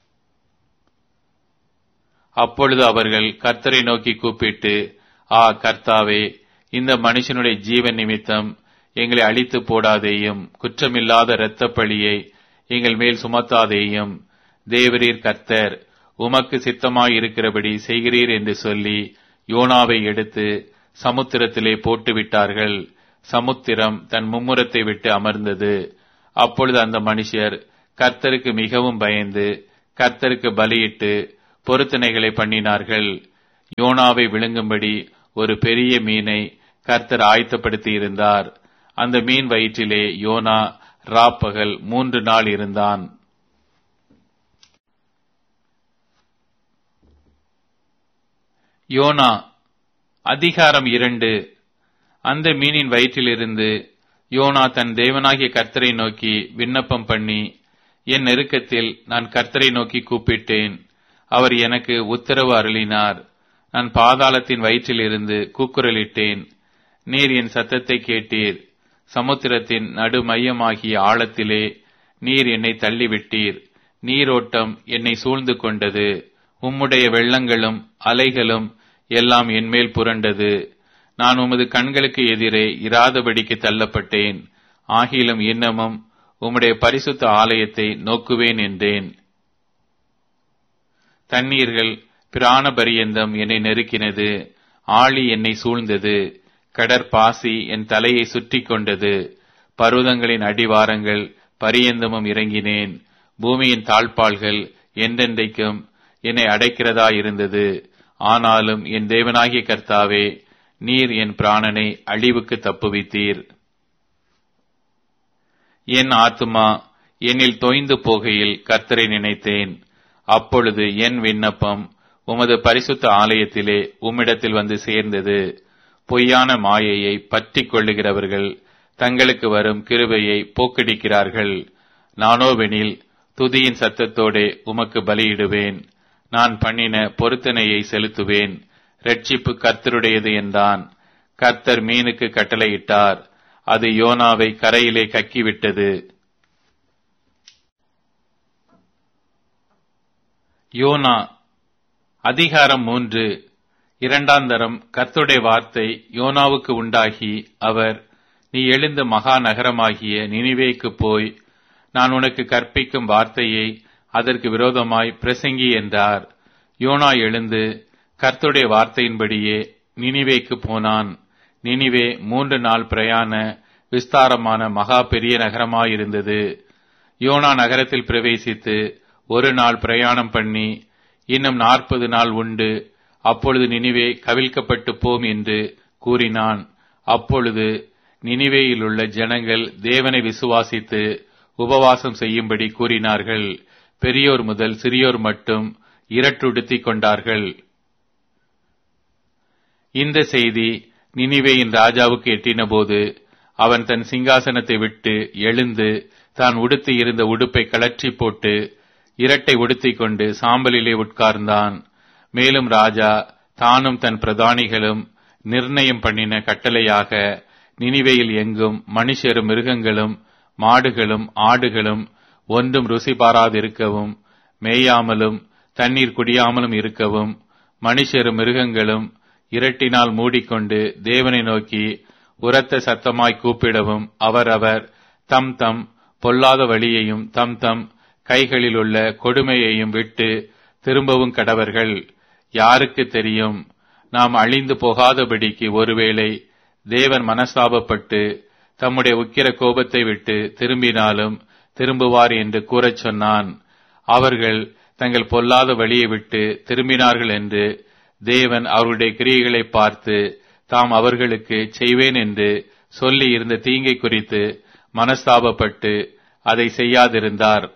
அப்பொழுது அவர்கள் கர்த்தரை நோக்கி கூப்பிட்டு, ஆ கர்த்தாவே, இந்த மனுஷனுடைய ஜீவன் நிமித்தம் எங்களை அழித்து போடாதேயும், குற்றமில்லாத இரத்தப் பழியை எங்கள் மேல் சுமத்தாதேயும். தேவரீர் கர்த்தர், உமக்கு சித்தமாயிருக்கிறபடி செய்கிறீர் என்று சொல்லி யோனாவை எடுத்து சமுத்திரத்திலே போட்டுவிட்டார்கள். சமுத்திரம் தன் மும்முரத்தை விட்டு அமர்ந்தது. அப்பொழுது அந்த மனுஷர் கர்த்தருக்கு மிகவும் பயந்து கர்த்தருக்கு பலியிட்டு பொருத்தனைகளை பண்ணினார்கள். யோனாவை விழுங்கும்படி ஒரு பெரிய மீனை கர்த்தர் ஆயத்தப்படுத்தி இருந்தார். அந்த மீன் வயிற்றிலே யோனா ராப்பகல் மூன்று நாள் இருந்தான். யோனா அதிகாரம் இரண்டு. அந்த மீனின் வயிற்றிலிருந்து யோனா தன் தேவனாகிய கர்த்தரை நோக்கி விண்ணப்பம் பண்ணி, என் நெருக்கத்தில் நான் கர்த்தரை நோக்கி கூப்பிட்டேன். அவர் எனக்கு உத்தரவு அருளினார். நான் பாதாளத்தின் வயிற்றிலிருந்து கூக்குரலிட்டேன். நீர் என் சத்தத்தை கேட்டீர். சமுத்திரத்தின் நடு மையமாகிய ஆழத்திலே நீர் என்னை தள்ளிவிட்டீர். நீரோட்டம் என்னை சூழ்ந்து கொண்டது. உம்முடைய வெள்ளங்களும் அலைகளும் எல்லாம் என்மேல் புரண்டது. நான் உமது கண்களுக்கு எதிரே இராதபடிக்கு தள்ளப்பட்டேன். ஆகிலும் இன்னமும் உம்முடைய பரிசுத்த ஆலயத்தை நோக்குவேன் என்றேன். தண்ணீர்கள் பிராண பரியந்தம் என்னை நெருக்கினது. ஆழி என்னை சூழ்ந்தது. கடற்பாசி என் தலையை சுற்றி கொண்டது. பர்வதங்களின் அடிவாரங்கள் பரியந்தமும் இறங்கினேன். பூமியின் தாழ்பாள்கள் என்றென்றைக்கும் என்னை அடைக்கிறதா இருந்தது. ஆனாலும் என் தேவனாகிய கர்த்தாவே, நீர் என் பிராணனை அழிவுக்கு தப்புவித்தீர். என் ஆத்துமா என்னில் தோய்ந்து போகையில் கர்த்தரை நினைத்தேன். அப்பொழுது என் விண்ணப்பம் உமது பரிசுத்த ஆலயத்திலே உம்மிடத்தில் வந்து சேர்ந்தது. பொய்யான மாயையை பற்றி கொள்ளுகிறவர்கள் தங்களுக்கு வரும் கிருபையை போக்கடிக்கிறார்கள். நானோவெனில் துதியின் சத்தத்தோடே உமக்கு பலியிடுவேன். நான் பண்ணின பொருத்தனையை செலுத்துவேன். இரட்சிப்பு கர்த்தருடையது என்றான். கர்த்தர் மீனுக்கு கட்டளையிட்டார். அது யோனாவை கரையிலே கக்கிவிட்டது. யோனா அதிகாரம் மூன்று. இரண்டாந்தரம் கர்த்தருடைய வார்த்தை யோனாவுக்கு உண்டாகி, அவர், நீ எழுந்த மகா நகரமாகிய நினிவேக்கு போய் நான் உனக்கு கற்பிக்கும் வார்த்தையை அதற்கு விரோதமாய் பிரசங்கி என்றார். யோனா எழுந்து கர்த்தருடைய வார்த்தையின்படியே நினிவேக்கு போனான். நினிவே மூன்று நாள் பிரயாண விஸ்தாரமான மகா பெரிய நகரமாயிருந்தது. யோனா நகரத்தில் பிரவேசித்து ஒரு நாள் பிரயாணம் பண்ணி, இன்னும் நாற்பது நாள் உண்டு, அப்பொழுது நினிவே கவிழ்க்கப்பட்டு போம் என்று கூறினான். அப்பொழுது நினிவேயிலுள்ள ஜனங்கள் தேவனை விசுவாசித்து உபவாசம் செய்யும்படி கூறினார்கள். பெரியோர் முதல் சிறியோர் மட்டும் இரட்டுடுத்திக் கொண்டார்கள். இந்த செய்தி நினிவேயின் ராஜாவுக்கு எட்டினபோது அவன் தன் சிங்காசனத்தை விட்டு எழுந்து தான் உடுத்தி இருந்த உடுப்பை கழற்றி போட்டு இரட்டை உடுத்திக் கொண்டு சாம்பலிலே உட்கார்ந்தான். மேலும் ராஜா தானும் தன் பிரதானிகளும் நிர்ணயம் பண்ணின கட்டளையாக நினிவேயில் எங்கும் மனுஷரும் மிருகங்களும் மாடுகளும் ஆடுகளும் ஒன்றும் ருசி பாராதிருக்கவும், மேயாமலும் தண்ணீர் குடியாமலும் இருக்கவும், மனுஷரும் மிருகங்களும் இரட்டினால் மூடிக்கொண்டு தேவனை நோக்கி உரத்த சத்தமாய் கூப்பிடவும், அவரவர் தம் தம் பொல்லாத வழியையும் தம் தம் கைகளில் உள்ள கொடுமையையும் விட்டு திரும்பவும் கடவர்கள். யாருக்கு தெரியும், நாம் அழிந்து போகாதபடிக்கு ஒருவேளை தேவன் மனஸ்தாபப்பட்டு தம்முடைய உக்கிர கோபத்தை விட்டு திரும்பினாலும் திரும்புவார் என்று கூறச் சொன்னான். அவர்கள் தங்கள் பொல்லாத வழியை விட்டு திரும்பினார்கள் என்று தேவன் அவர்களுடைய கிரியைகளை பார்த்து தாம் அவர்களுக்கு செய்வேன் என்று சொல்லி இருந்த தீங்கை குறித்து மனஸ்தாபப்பட்டு அதை செய்யாதிருந்தார்.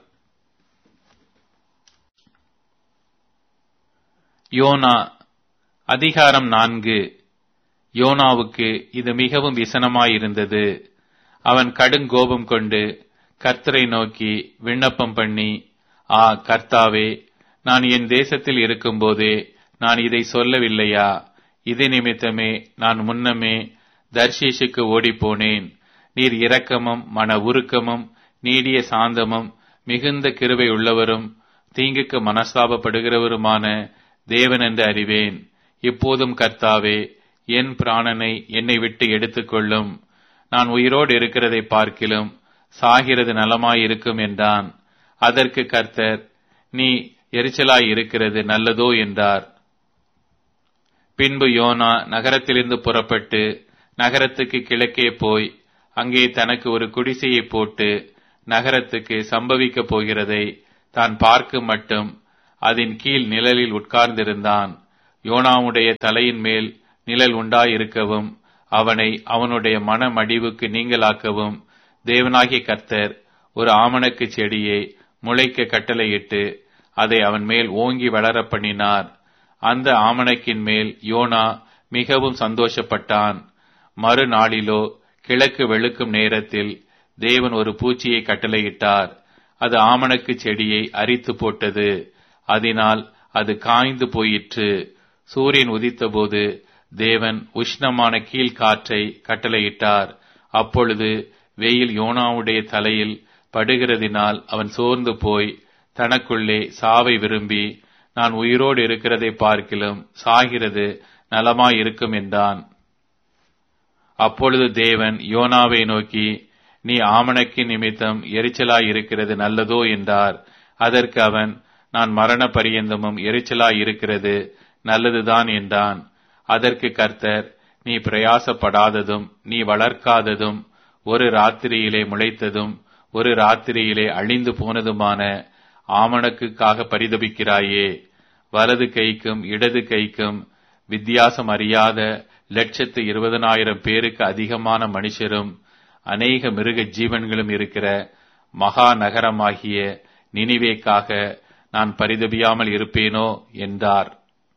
யோனா அதிகாரம் நான்கு. யோனாவுக்கு இது மிகவும் விசனமாயிருந்தது. அவன் கடுங்கோபம் கொண்டு கர்த்தரை நோக்கி விண்ணப்பம் பண்ணி, ஆ கர்த்தாவே, நான் என் தேசத்தில் இருக்கும்போதே நான் இதை சொல்லவில்லையா? இது நிமித்தமே நான் முன்னமே தர்ஷீஷுக்கு ஓடிப்போனேன். நீர் இரக்கமும் மன உருக்கமும் நீடிய சாந்தமும் மிகுந்த கிருபை உள்ளவரும் தீங்குக்கு மனஸ்தாபப்படுகிறவருமான தேவன் என்று அறிவேன். இப்போதும் கர்த்தாவே, என் பிராணனை என்னை விட்டு எடுத்துக்கொள்ளும். நான் உயிரோடு இருக்கிறதை பார்க்கிலும் சாகிறது நலமாயிருக்கும் என்றான். அதற்கு கர்த்தர், நீ எரிச்சலாய் இருக்கிறது நல்லதோ என்றார். பின்பு யோனா நகரத்திலிருந்து புறப்பட்டு நகரத்துக்கு கிழக்கே போய் அங்கே தனக்கு ஒரு குடிசையை போட்டு நகரத்துக்கு சம்பவிக்கப் போகிறதை தான் பார்க்க மட்டும் அதன் கீழ் நிழலில் உட்கார்ந்திருந்தான். யோனாவுடைய தலையின் மேல் நிழல் உண்டாயிருக்கவும் அவனை அவனுடைய மனமடிவுக்கு நீங்களாக்கவும் தேவனாகிய கர்த்தர் ஒரு ஆமணக்கு செடியை முளைக்க கட்டளையிட்டு அதை அவன் மேல் ஓங்கி வளர பண்ணினார். அந்த ஆமணக்கின் மேல் யோனா மிகவும் சந்தோஷப்பட்டான். மறுநாளிலோ கிழக்கு வெளுக்கும் நேரத்தில் தேவன் ஒரு பூச்சியை கட்டளையிட்டார். அது ஆமணக்கு செடியை அரித்து போட்டது. அதனால் அது காய்ந்து போயிற்று. சூரியன் உதித்தபோது தேவன் உஷ்ணமான கீழ்காற்றை கட்டளையிட்டார். அப்பொழுது வெயில் யோனாவுடைய தலையில் படுகிறதினால் அவன் சோர்ந்து போய் தனக்குள்ளே சாவை விரும்பி, நான் உயிரோடு இருக்கிறதை பார்க்கிலும் சாகிறது நலமாயிருக்கும் என்றான். அப்பொழுது தேவன் யோனாவை நோக்கி, நீ ஆமணக்கு நிமித்தம் எரிச்சலாயிருக்கிறது நல்லதோ என்றார். அதற்கு அவன், நான் மரண பரியந்தமும் எரிச்சலாயிருக்கிறது நல்லதுதான் என்றான். அதற்கு கர்த்தர், நீ பிரயாசப்படாததும் நீ வளர்க்காததும் ஒரு ராத்திரியிலே முளைத்ததும் ஒரு ராத்திரியிலே அழிந்து போனதுமான ஆமணக்குக்காக பரிதபிக்கிறாயே. வலது கைக்கும் இடது கைக்கும் வித்தியாசம் அறியாத லட்சத்து இருபதனாயிரம் பேருக்கு அதிகமான மனுஷரும் அநேக மிருக ஜீவன்களும் இருக்கிற மகா நகரமாகிய நினிவேக்காக நான் பரிதபியாமல் இருப்பேனோ என்றார்.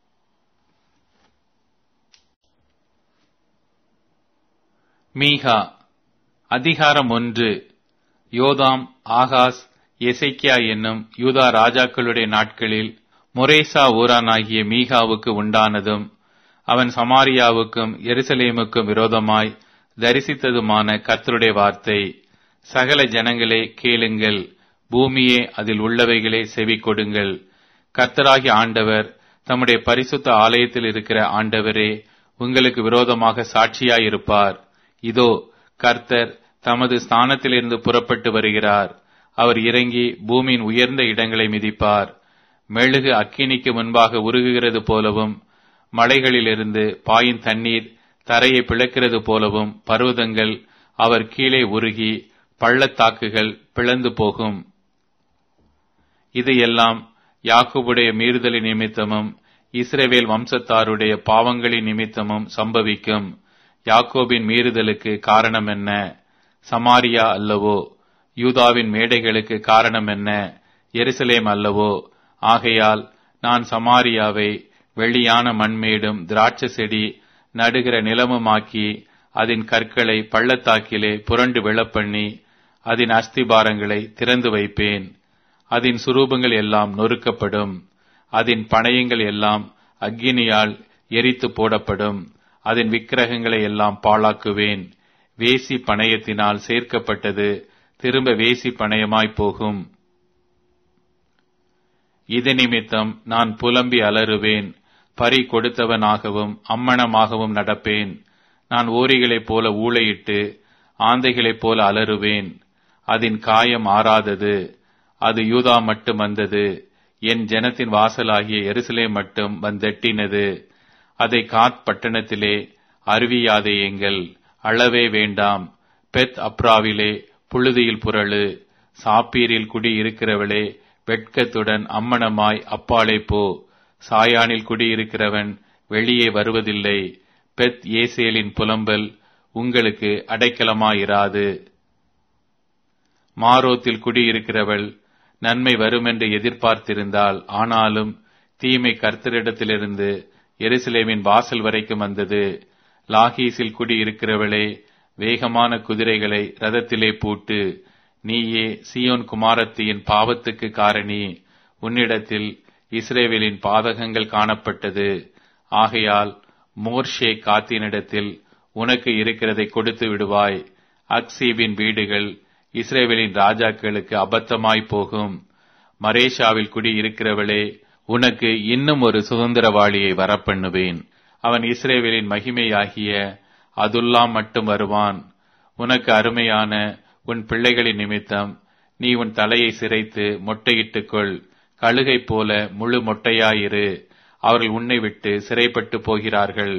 மீகா அதிகாரம் ஒன்று. யோதாம், ஆகாஸ், எசேக்கியா என்னும் யூதா ராஜாக்களுடைய நாட்களில் மொரேசா ஊரானாகிய மீகாவுக்கு உண்டானதும் அவன் சமாரியாவுக்கும் எருசலேமுக்கும் விரோதமாய் தரிசித்ததுமான கர்த்தருடைய வார்த்தை. சகல ஜனங்களே கேளுங்கள், பூமியே அதில் உள்ளவைகளே செவி கொடுங்கள். கர்த்தராகிய ஆண்டவர் தம்முடைய பரிசுத்த ஆலயத்தில் இருக்கிற ஆண்டவரே உங்களுக்கு விரோதமாக சாட்சியாயிருப்பார். இதோ, கர்த்தர் தமது ஸ்தானத்திலிருந்து புறப்பட்டு வருகிறார். அவர் இறங்கி பூமியின் உயர்ந்த இடங்களை மிதிப்பார். மெழுகு அக்கினிக்கு முன்பாக உருகுகிறது போலவும் மலைகளிலிருந்து பாயும் தண்ணீர் தரையை பிளக்கிறது போலவும் பர்வதங்கள் அவர் கீழே உருகி பள்ளத்தாக்குகள் பிளந்து போகும். இது எல்லாம் யாக்கோபுடைய மீறுதலின் நிமித்தமும் இஸ்ரவேல் வம்சத்தாருடைய பாவங்களின் நிமித்தமும் சம்பவிக்கும். யாக்கோபின் மீறுதலுக்கு காரணம் என்ன? சமாரியா அல்லவோ? யூதாவின் மேடைகளுக்கு காரணம் என்ன? எருசலேம் அல்லவோ? ஆகையால் நான் சமாரியாவை வெளியான மண்மேடும் திராட்சை செடி நடுகிற நிலமுமாக்கி அதன் கற்களை பள்ளத்தாக்கிலே புரண்டு விழப்பண்ணி அதன் அஸ்திபாரங்களை திறந்து வைப்பேன். அதன் சுரூபங்கள் எல்லாம் நொறுக்கப்படும். அதன் பணயங்கள் எல்லாம் அக்கினியால் எரித்து போடப்படும். அதன் விக்கிரகங்களை எல்லாம் பாழாக்குவேன். வேசி பணயத்தினால் சேர்க்கப்பட்டது திரும்ப வேசி பணயமாய் போகும். இது நிமித்தம் நான் புலம்பி அலறுவேன். பறி கொடுத்தவனாகவும் அம்மணமாகவும் நடப்பேன். நான் ஓரிகளைப் போல ஊளையிட்டு ஆந்தைகளைப் போல அலறுவேன். அதன் காயம் ஆறாதது. அது யூதா மட்டும் வந்தது. என் ஜனத்தின் வாசலாகிய எருசலேம் மட்டும் வந்தெட்டினது. அதை காத் பட்டணத்திலே அருவியாதேயுங்கள், அளவே வேண்டாம். பெத் அப்ராவிலே புழுதியில் புரளு. சாப்பீரில் குடி இருக்கிறவளே, வெட்கத்துடன் அம்மணமாய் அப்பாலே போ. சாயானில் குடியிருக்கிறவன் வெளியே வருவதில்லை. பெத் ஏசேலின் புலம்பல் உங்களுக்கு அடைக்கலமாயிராது. மாரோத்தில் குடியிருக்கிறவள் நன்மை வருமென்று எதிர்பார்த்திருந்தாள். ஆனாலும் தீமை கர்த்தரிடத்திலிருந்து எருசலேமின் வாசல் வரைக்கும் வந்தது. லாகீசில் குடியிருக்கிறவளே, வேகமான குதிரைகளை ரதத்திலே பூட்டு. நீயே சீயோன் குமாரத்தியின் பாவத்துக்கு காரணி. உன்னிடத்தில் இஸ்ரவேலின் பாதகங்கள் காணப்பட்டது. ஆகையால் மோர்ஷே காத்தினிடத்தில் உனக்கு இருக்கிறதை கொடுத்து விடுவாய். அக்சீபின் வீடுகள் இஸ்ரவேலின் ராஜாக்களுக்கு அபத்தமாய் போகும். மரேஷாவில் குடியிருக்கிறவளே, உனக்கு இன்னும் ஒரு சுதந்திரவாளியை வரப்பண்ணுவேன். அவன் இஸ்ரவேலின் மகிமையாகிய அதுல்லாம் மட்டும் வருவான். உனக்கு அருமையான உன் பிள்ளைகளின் நிமித்தம் நீ உன் தலையை சிரைத்து மொட்டையிட்டுக்கொள். கழுகை போல முழு மொட்டையாயிரு. அவர்கள் உன்னை விட்டு சிறைப்பட்டு போகிறார்கள்.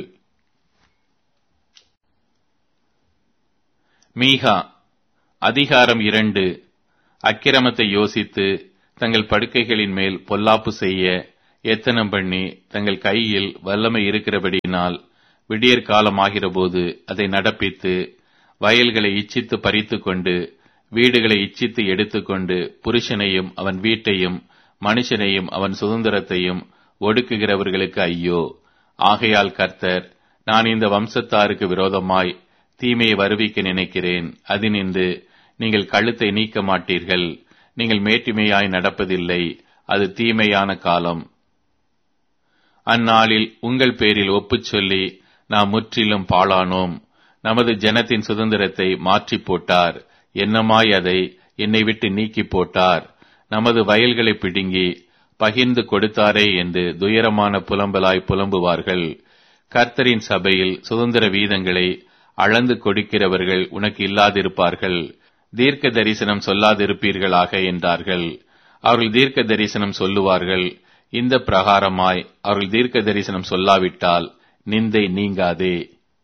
மீகா அதிகாரம் இரண்டு. அக்கிரமத்தை யோசித்து தங்கள் படுக்கைகளின் மேல் பொல்லாப்பு செய்ய எத்தனம் பண்ணி தங்கள் கையில் வல்லமை இருக்கிறபடியினால் விடியற் காலமாகிற போது அதை நடப்பித்து வயல்களை இச்சித்து பறித்து கொண்டு வீடுகளை இச்சித்து எடுத்துக்கொண்டு புருஷனையும் அவன் வீட்டையும் மனுஷனையும் அவன் சுதந்திரத்தையும் ஒடுக்குகிறவர்களுக்கு ஐயோ. ஆகையால் கர்த்தர், நான் இந்த வம்சத்தாருக்கு விரோதமாய் தீமையை வருவிக்க நினைக்கிறேன். அதினின்று நீங்கள் கழுத்தை நீக்க மாட்டீர்கள். நீங்கள் மேட்டிமையாய் நடப்பதில்லை. அது தீமையான காலம். அந்நாளில் உங்கள் பேரில் ஒப்புச் சொல்லி நாம் முற்றிலும் பாழானோம். நமது ஜனத்தின் சுதந்திரத்தை மாற்றி போட்டார். என்னமாய் அதை என்னை விட்டு நீக்கி போட்டார். நமது வயல்களை பிடுங்கி பகிர்ந்து கொடுத்தாரே என்று துயரமான புலம்பலாய் புலம்புவார்கள். கர்த்தரின் சபையில் சுதந்திர வீதங்களை அளந்து கொடுக்கிறவர்கள் உனக்கு இல்லாதிருப்பார்கள். தீர்க்க தரிசனம் சொல்லாதிருப்பீர்களாக என்றார்கள். அவர்கள் தீர்க்க தரிசனம் சொல்லுவார்கள். இந்த பிரகாரமாய் அவர்கள் தீர்க்க தரிசனம் சொல்லாவிட்டால் நிந்தை நீங்காதே.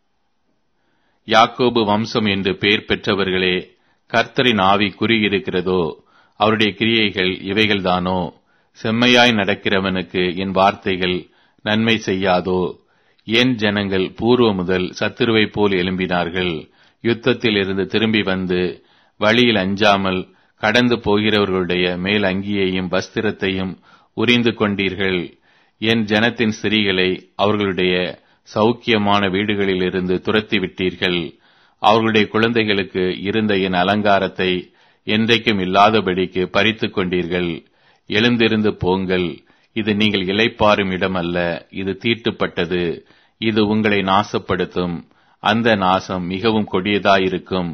யாக்கோபு வம்சம் என்று பெயர் பெற்றவர்களே, கர்த்தரின் ஆவி குறியிருக்கிறதோ? அவருடைய கிரியைகள் இவைகள்தானோ? செம்மையாய் நடக்கிறவனுக்கு என் வார்த்தைகள் நன்மை செய்யாதோ? என் ஜனங்கள் பூர்வ முதல் சத்துருவை போல் எழும்பினார்கள். யுத்தத்தில் இருந்து திரும்பி வந்து வழியில் அஞ்சாமல் கடந்து போகிறவர்களுடைய மேல் அங்கியையும் வஸ்திரத்தையும் உரிந்து கொண்டீர்கள். என் ஜனத்தின் ஸ்திரீகளை அவர்களுடைய சௌக்கியமான வீடுகளிலிருந்து துரத்தி விட்டீர்கள். அவர்களுடைய குழந்தைகளுக்கு இருந்த என் அலங்காரத்தை என்றைக்கும் இல்லாதபடிக்கு பறித்துக் கொண்டீர்கள். எழுந்திருந்து போங்கள். இது நீங்கள் இளைப்பாறும் இடம் அல்ல. இது தீட்டுப்பட்டது. இது உங்களை நாசப்படுத்தும். அந்த நாசம் மிகவும் கொடியதாயிருக்கும்.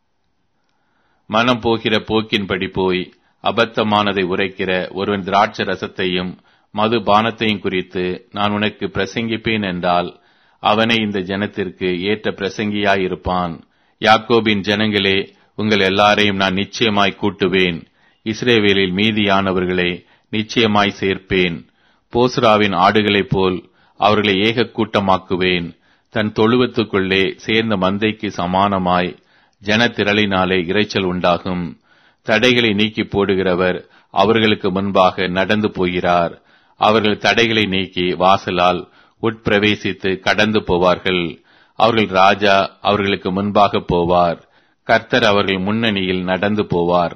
மனம் போகிற போக்கின்படி போய் அபத்தமானதை உரைக்கிற ஒருவன் திராட்சை ரசத்தையும் மது பானத்தையும் குறித்து நான் உனக்கு பிரசங்கிப்பேன் என்றால் அவனை இந்த ஜனத்திற்கு ஏற்ற பிரசங்கியாயிருப்பான். யாக்கோபின் ஜனங்களே, உங்கள் எல்லாரையும் நான் நிச்சயமாய் கூட்டுவேன். இஸ்ரவேலில் மீதியானவர்களை நிச்சயமாய் சேர்ப்பேன். போஸ்ராவின் ஆடுகளைப் போல் அவர்களை ஏக கூட்டமாக்குவேன். தன் தொழுவத்துக்குள்ளே சேர்ந்த மந்தைக்கு சமானமாய் ஜனத்திரளினாலே இரைச்சல் உண்டாகும். தடைகளை நீக்கி போடுகிறவர் அவர்களுக்கு முன்பாக நடந்து போகிறார். அவர்கள் தடைகளை நீக்கி வாசலால் உட்பிரவேசித்து கடந்து போவார்கள். அவர்கள் ராஜா அவர்களுக்கு முன்பாக போவார். கர்த்தர் அவர்கள் முன்னணியில் நடந்து போவார்.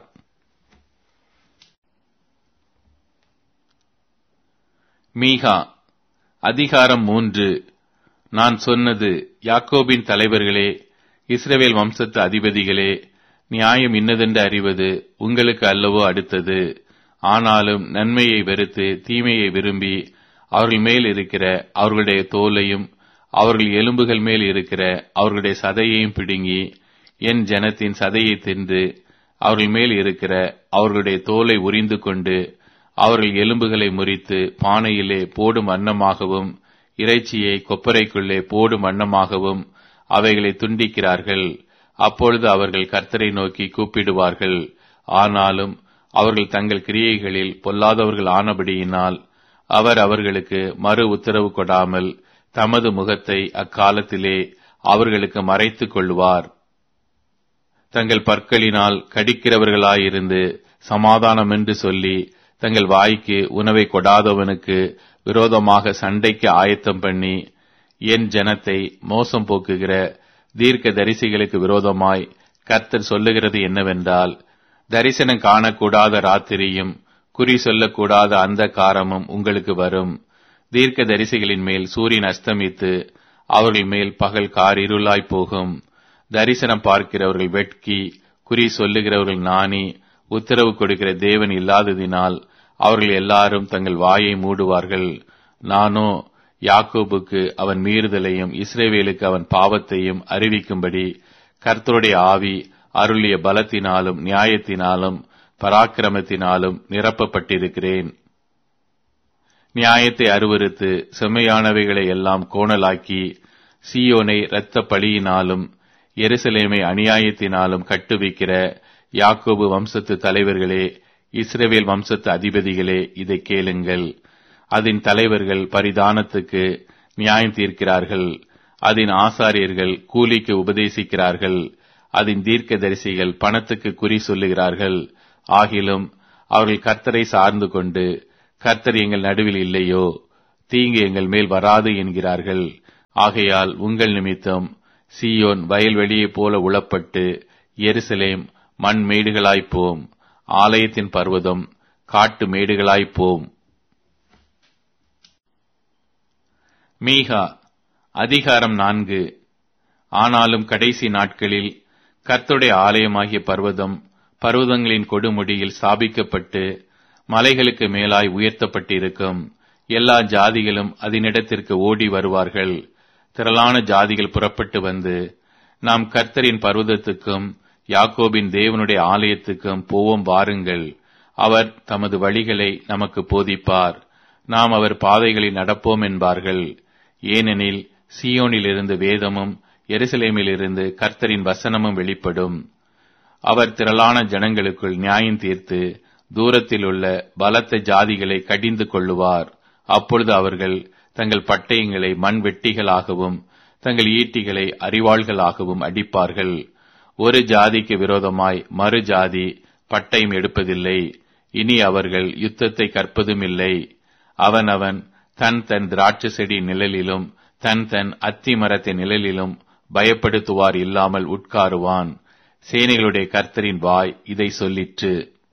மீகா அதிகாரம் மூன்று. நான் சொன்னது, யாக்கோபின் தலைவர்களே, இஸ்ரவேல் வம்சத்து அதிபதிகளே, நியாயம் இன்னதென்று அறிவது உங்களுக்கு அல்லவோ அடுத்தது. ஆனாலும் நன்மையை வெறுத்து தீமையை விரும்பி அவர்கள் மேல் இருக்கிற அவர்களுடைய தோலையும் அவர்கள் எலும்புகள் மேல் இருக்கிற அவர்களுடைய சதையையும் பிடுங்கி என் ஜனத்தின் சதையை தின்று அவர்கள் மேல் இருக்கிற அவர்களுடைய தோலை உரிந்து கொண்டு அவர்கள் எலும்புகளை முறித்து பானையிலே போடும் அன்னமாகவும் இறைச்சியை கொப்பரைக்குள்ளே போடும் அன்னமாகவும் அவைகளை துண்டிக்கிறார்கள். அப்பொழுது அவர்கள் கர்த்தரை நோக்கி கூப்பிடுவார்கள். ஆனாலும் அவர்கள் தங்கள் கிரியைகளில் பொல்லாதவர்கள் ஆனபடியினால் அவர் அவர்களுக்கு மறு உத்தரவு கொடாமல் தமது முகத்தை அக்காலத்திலே அவர்களுக்கு மறைத்துக் கொள்வார். தங்கள் பற்களினால் கடிக்கிறவர்களாயிருந்து சமாதானம் என்று சொல்லி தங்கள் வாய்க்கு உணவை கொடாதவனுக்கு விரோதமாக சண்டைக்கு ஆயத்தம் பண்ணி என் ஜனத்தை மோசம் போக்குகிற தீர்க்க தரிசிகளுக்கு விரோதமாய் கர்த்தர் சொல்லுகிறது என்னவென்றால், தரிசனம் காணக்கூடாத ராத்திரியும் குறி சொல்லக்கூடாத அந்த காரமும் உங்களுக்கு வரும். தீர்க்க தரிசிகளின் மேல் சூரியன் அஸ்தமித்து அவர்கள் மேல் பகல் காரிருளாய் போகும். தரிசனம் பார்க்கிறவர்கள் வெட்கி குறி சொல்லுகிறவர்கள் நாணி உத்தரவு கொடுக்கிற தேவன் இல்லாததினால் அவர்கள் எல்லாரும் தங்கள் வாயை மூடுவார்கள். நானோ யாக்கோபுக்கு அவன் மீறுதலையும் இஸ்ரவேலுக்கு அவன் பாவத்தையும் அறிவிக்கும்படி கர்த்தருடைய ஆவி அருளிய பலத்தினாலும் நியாயத்தினாலும் பராக்கிரமத்தினாலும் நிரப்பப்பட்டிருக்கிறேன். நியாயத்தை அருவருத்து செம்மையானவைகளை எல்லாம் கோணலாக்கி சீயோனை இரத்த பழியினாலும் எருசலேமை அநியாயத்தினாலும் கட்டுவிக்கிற யாக்கோபு வம்சத்து தலைவர்களே, இஸ்ரவேல் வம்சத்து அதிபதிகளே, இதை கேளுங்கள். அதன் தலைவர்கள் பரிதானத்துக்கு நியாயம் தீர்க்கிறார்கள். அதன் ஆசாரியர்கள் கூலிக்கு உபதேசிக்கிறார்கள். அதன் தீர்க்கதரிசிகள் பணத்துக்கு குறி சொல்லுகிறார்கள். ஆகிலும் அவர்கள் கர்த்தரை சார்ந்து கொண்டு, கர்த்தர் எங்கள் நடுவில் இல்லையோ, தீங்கு எங்கள் மேல் வராது என்கிறார்கள். ஆகையால் உங்கள் நிமித்தம் சீயோன் வயல்வெளியைப் போல உளப்பட்டு, எருசலேம் மண் மேடுகளாய்ப்போம், ஆலயத்தின் பர்வதம் காட்டு மேடுகளாய்ப்போம். மீகா அதிகாரம் நான்கு. ஆனாலும் கடைசி நாட்களில் கர்த்தருடைய ஆலயமாகிய பர்வதம் பர்வதங்களின் கொடுமுடியில் ஸ்தாபிக்கப்பட்டு மலைகளுக்கு மேலாய் உயர்த்தப்பட்டிருக்கும். எல்லா ஜாதிகளும் அதனிடத்திற்கு ஓடி வருவார்கள். திரளான ஜாதிகள் புறப்பட்டு வந்து, நாம் கர்த்தரின் பர்வதத்துக்கும் யாக்கோபின் தேவனுடைய ஆலயத்துக்கும் போவோம் வாருங்கள். அவர் தமது வழிகளை நமக்கு போதிப்பார், நாம் அவர் பாதைகளில் நடப்போம் என்பார்கள். ஏனெனில் சீயோனிலிருந்து வேதமும் எருசலேமிலிருந்து கர்த்தரின் வசனமும் வெளிப்படும். அவர் திரளான ஜனங்களுக்குள் நியாயம் தீர்த்து தூரத்தில் உள்ள பலத்த ஜாதிகளை கடிந்து கொள்ளுவார். அப்பொழுது அவர்கள் தங்கள் பட்டயங்களை மண் வெட்டிகளாகவும் தங்கள் ஈட்டிகளை அரிவாள்களாகவும் அடிப்பார்கள். ஒரு ஜாதிக்கு விரோதமாய் மறு ஜாதி பட்டயம் எடுப்பதில்லை. இனி அவர்கள் யுத்தத்தை கற்பதும் இல்லை. அவன் அவன் தன் தன் திராட்சை செடி நிழலிலும் தன் தன் அத்தி மரத்தின் நிழலிலும் பயப்படுத்துவார் இல்லாமல் உட்காருவான். சேனைகளுடைய கர்த்தரின் வாய் இதை சொல்லிற்று.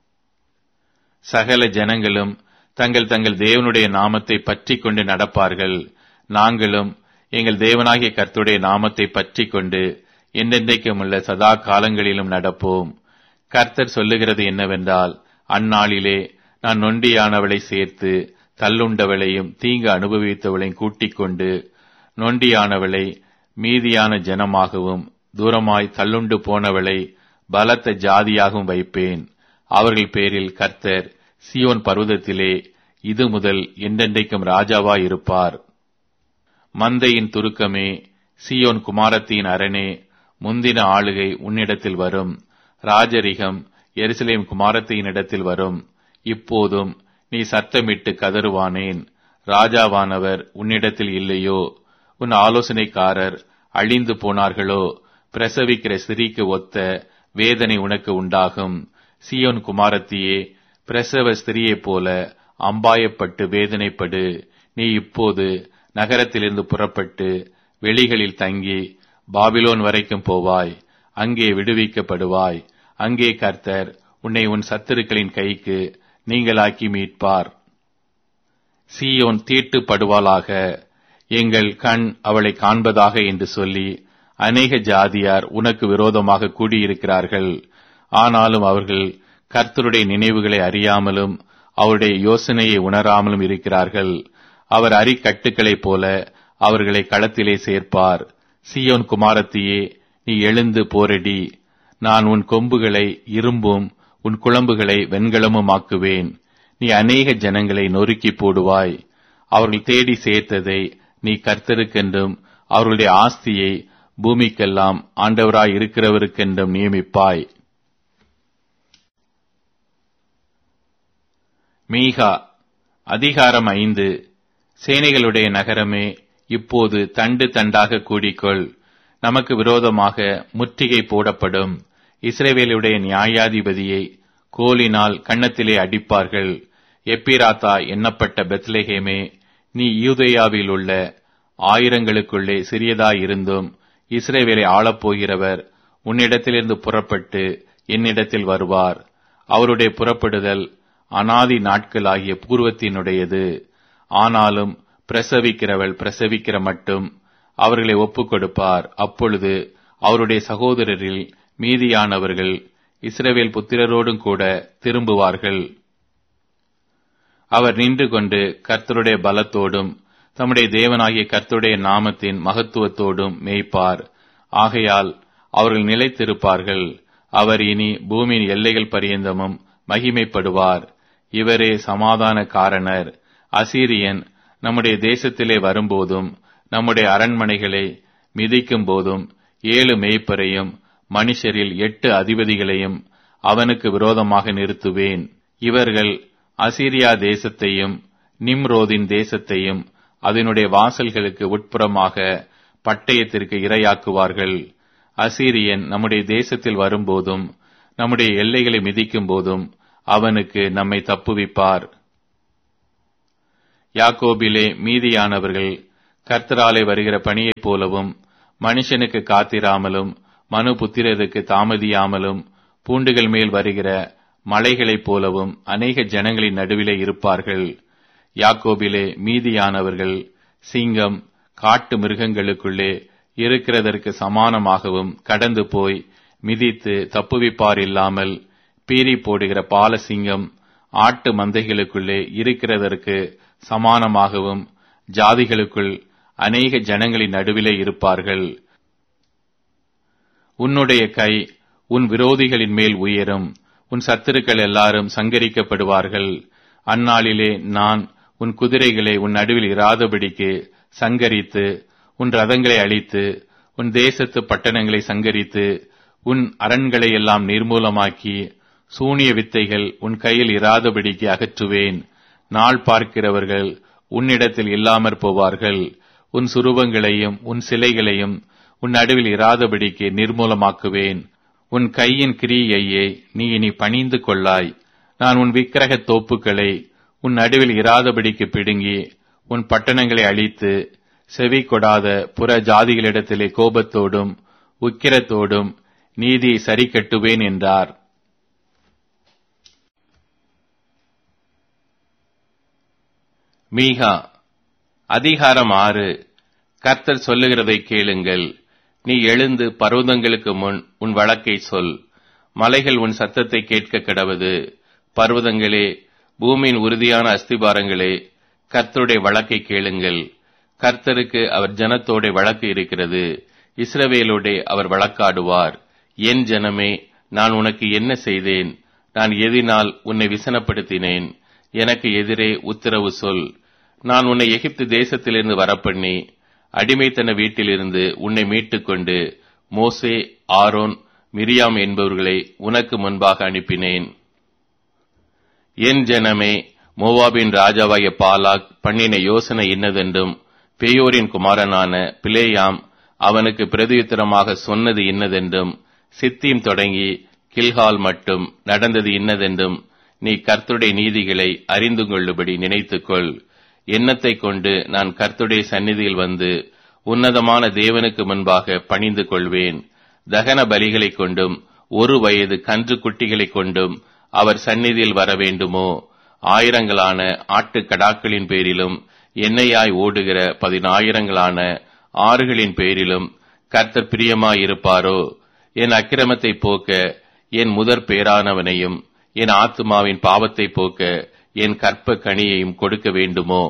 சகல ஜனங்களும் தங்கள் தங்கள் தேவனுடைய நாமத்தை பற்றி கொண்டு நடப்பார்கள். நாங்களும் எங்கள் தேவனாகிய கர்த்தருடைய நாமத்தை பற்றி கொண்டு என்றென்றைக்கும் உள்ள சதா காலங்களிலும் நடப்போம். கர்த்தர் சொல்லுகிறது என்னவென்றால், அந்நாளிலே நான் நொண்டியானவளை சேர்த்து தள்ளுண்டவளையும் தீங்கு அனுபவித்தவளையும் கூட்டிக் கொண்டு நொண்டியானவளை மீதியான ஜனமாகவும் தூரமாய் தள்ளுண்டு போனவளை பலத்த ஜாதியாகவும் வைப்பேன். அவர்கள் பேரில் கர்த்தர் சீயோன் பர்வதத்திலே இது முதல் என்றென்றைக்கும் ராஜாவாய் இருப்பார். மந்தையின் துருக்கமே, சீயோன் குமாரத்தின் அரணே, முந்தின ஆளுகை உன்னிடத்தில் வரும். ராஜரிகம் எருசலேம் குமாரத்தின் இடத்தில் வரும். இப்போதும் நீ சத்தமிட்டு கதறுவானேன்? ராஜாவானவர் உன்னிடத்தில் இல்லையோ? உன் ஆலோசனைக்காரர் அழிந்து போனார்களோ? பிரசவிக்கிற ஸ்திரீக்கு ஒத்த வேதனை உனக்கு உண்டாகும். சீயோன் குமாரத்தியே, பிரசவ ஸ்திரியைப் போல அம்பாயப்பட்டு வேதனைப்படு. நீ இப்போது நகரத்திலிருந்து புறப்பட்டு வெளிகளில் தங்கி பாபிலோன் வரைக்கும் போவாய். அங்கே விடுவிக்கப்படுவாய். அங்கே கர்த்தர் உன்னை உன் சத்துருக்களின் கைக்கு நீங்களாக்கி மீட்பார். சீயோன் தீட்டுப்படுவாளாக, எங்கள் கண் அவளை காண்பதாக என்று சொல்லி அநேக ஜாதியார் உனக்கு விரோதமாக கூடியிருக்கிறார்கள். ஆனாலும் அவர்கள் கர்த்தருடைய நினைவுகளை அறியாமலும் அவருடைய யோசனையை உணராமலும் இருக்கிறார்கள். அவர் அரிக்கட்டுகளைப் போல அவர்களை களத்திலே சேர்ப்பார். சீயோன் குமாரத்தியே, நீ எழுந்து போரடி. நான் உன் கொம்புகளை இரும்பும் உன் குளம்புகளை வெண்கலமும் ஆக்குவேன். நீ அநேக ஜனங்களை நொறுக்கி போடுவாய். அவர்கள் தேடி சேர்த்ததை நீ கர்த்தருக்கென்றும் அவர்களுடைய ஆஸ்தியை பூமிக்கெல்லாம் ஆண்டவராய் இருக்கிறவருக்கென்றும் நியமிப்பாய். மீகா அதிகாரம் ஐந்து. சேனைகளுடைய நகரமே, இப்போது தண்டு தண்டாக கூடிக்கொள். நமக்கு விரோதமாக முற்றுகை போடப்படும். இஸ்ரவேலுடைய நியாயாதிபதியை கோலினால் கன்னத்திலே அடிப்பார்கள். எப்பிராத்தா எண்ணப்பட்ட பெத்லெகேமே, நீ யூதேயாவில் உள்ள ஆயிரங்களுக்குள்ளே சிறியதாயிருந்தும் இஸ்ரவேலை ஆளப்போகிறவர் உன்னிடத்திலிருந்து புறப்பட்டு என்னிடத்தில் வருவார். அவருடைய புறப்படுதல் அனாதி நாட்களாகிய பூர்வத்தினுடையது. ஆனாலும் பிரசவிக்கிறவள் பிரசவிக்கிற மட்டும் அவர்களை ஒப்புக் கொடுப்பார். அப்பொழுது அவருடைய சகோதரரில் மீதியானவர்கள் இஸ்ரவேல் புத்திரரோடும் கூட திரும்புவார்கள். அவர் நின்று கொண்டு கர்த்தருடைய பலத்தோடும் தம்முடைய தேவனாகிய கர்த்தருடைய நாமத்தின் மகத்துவத்தோடும் மேய்ப்பார். ஆகையால் அவர்கள் நிலைத்திருப்பார்கள். அவர் இனி பூமியின் எல்லைகள் பரியந்தமும் மகிமைப்படுவார். இவரே சமாதான காரணர். அசீரியன் நம்முடைய தேசத்திலே வரும்போதும் நம்முடைய அரண்மனைகளை மிதிக்கும் போதும் ஏழு மேய்ப்பரையும் மனுஷரில் எட்டு அதிபதிகளையும் அவனுக்கு விரோதமாக நிறுத்துவேன். இவர்கள் அசீரியா தேசத்தையும் நிம்ரோதின் தேசத்தையும் அதனுடைய வாசல்களுக்கு உட்புறமாக பட்டயத்திற்கு இரையாக்குவார்கள். அசீரியன் நம்முடைய தேசத்தில் வரும்போதும் நம்முடைய எல்லைகளை மிதிக்கும் போதும் அவனுக்கு நம்மை தப்புவிப்பார். யாக்கோபிலே மீதியானவர்கள் கர்த்தராலே வருகிற பணியைப் போலவும், மனுஷனுக்கு காத்திராமலும் மனுபுத்திரருக்கு தாமதியாமலும் பூண்டுகள் மேல் வருகிற மலைகளைப் போலவும் அநேக ஜனங்களின் நடுவிலே இருப்பார்கள். யாக்கோபிலே மீதியானவர்கள் சிங்கம் காட்டு மிருகங்களுக்குள்ளே இருக்கிறதற்கு சமானமாகவும் கடந்து போய் மிதித்து தப்புவிப்பார் இல்லாமல், பீறி போடுகிற பாலசிங்கம் ஆட்டு மந்தைகளுக்குள்ளே இருக்கிறதற்கு சமானமாகவும் ஜாதிகளுக்குள் அநேக ஜனங்களின் நடுவிலே இருப்பார்கள். உன்னுடைய கை உன் விரோதிகளின் மேல் உயரும், உன் சத்துருக்கள் எல்லாரும் சங்கரிக்கப்படுவார்கள். அந்நாளிலே நான் உன் குதிரைகளை உன் நடுவில் இராதபடிக்கு சங்கரித்து, உன் ரதங்களை அழித்து, உன் தேசத்து பட்டணங்களை சங்கரித்து, உன் அரண்களை எல்லாம் நிர்மூலமாக்கி, சூனிய வித்தைகள் உன் கையில் இராதபடிக்கு அகற்றுவேன். நாள் பார்க்கிறவர்கள் உன்னிடத்தில் இல்லாமற் போவார்கள். உன் சுரூபங்களையும் உன் சிலைகளையும் உன் நடுவில் இராதபடிக்கு நிர்மூலமாக்குவேன். உன் கையின் கிரியையை நீ இனி பணிந்து கொள்ளாய். நான் உன் விக்கிரக தோப்புக்களை உன் நடுவில் இராதபடிக்கு பிடுங்கி, உன் பட்டணங்களை அழித்து, செவி கொடாத புற ஜாதிகளிடத்திலே கோபத்தோடும் உக்கிரத்தோடும் நீதியை சரி கட்டுவேன் என்றார். மீகா அதிகாரம் ஆறு. கர்த்தர் சொல்லுகிறதை கேளுங்கள். நீ எழுந்து பர்வதங்களுக்கு முன் உன் வழக்கை சொல். மலைகள் உன் சத்தத்தை கேட்க கடவது. பர்வதங்களே, பூமியின் உறுதியான அஸ்திபாரங்களே, கர்த்தருடைய வழக்கை கேளுங்கள். கர்த்தருக்கு அவர் ஜனத்தோட வழக்கு இருக்கிறது. இஸ்ரவேலோட அவர் வழக்காடுவார். என் ஜனமே, நான் உனக்கு என்ன செய்தேன்? நான் எதினால் உன்னை விசனப்படுத்தினேன்? எனக்கு எதிரே உத்தரவு சொல். நான் உன்னை எகிப்து தேசத்திலிருந்து வரப்பண்ணி அடிமைத்தன வீட்டிலிருந்து உன்னை மீட்டுக்கொண்டு மோசே, ஆரோன், மிரியாம் என்பவர்களை உனக்கு முன்பாக அனுப்பினேன். என் ஜனமே, மோவாபின் ராஜாவாகிய பாலாக் பண்ணின யோசனை இன்னதென்றும், பேயோரின் குமாரனான பிலேயாம் அவனுக்கு பிரதியுத்தரமாக சொன்னது இன்னதென்றும், சித்தீம் தொடங்கி கில்கால் மட்டும் நடந்தது இன்னதென்றும் நீ கர்த்தருடைய நீதிகளை அறிந்து கொள்ளும்படி நினைத்துக்கொள். எண்ணத்தை கொண்டு நான் கர்த்தருடைய சந்நிதியில் வந்து உன்னதமான தேவனுக்கு முன்பாக பணிந்து கொள்வேன். தகன பலிகளை கொண்டும் ஒரு வயது கன்று குட்டிகளை கொண்டும் அவர் சந்நிதியில் வர வேண்டுமோ? ஆயிரங்களான ஆட்டுக்கடாக்களின் பேரிலும் எண்ணெயாய் ஓடுகிற பதினாயிரங்களான ஆறுகளின் பேரிலும் கர்த்தர் பிரியமாயிருப்பாரோ? என் அக்கிரமத்தை போக்க என் முதற் பேரானவனையும் என் ஆத்துமாவின் பாவத்தை போக்க என் கற்ப கனியையும் கொடுக்க வேண்டுமோ?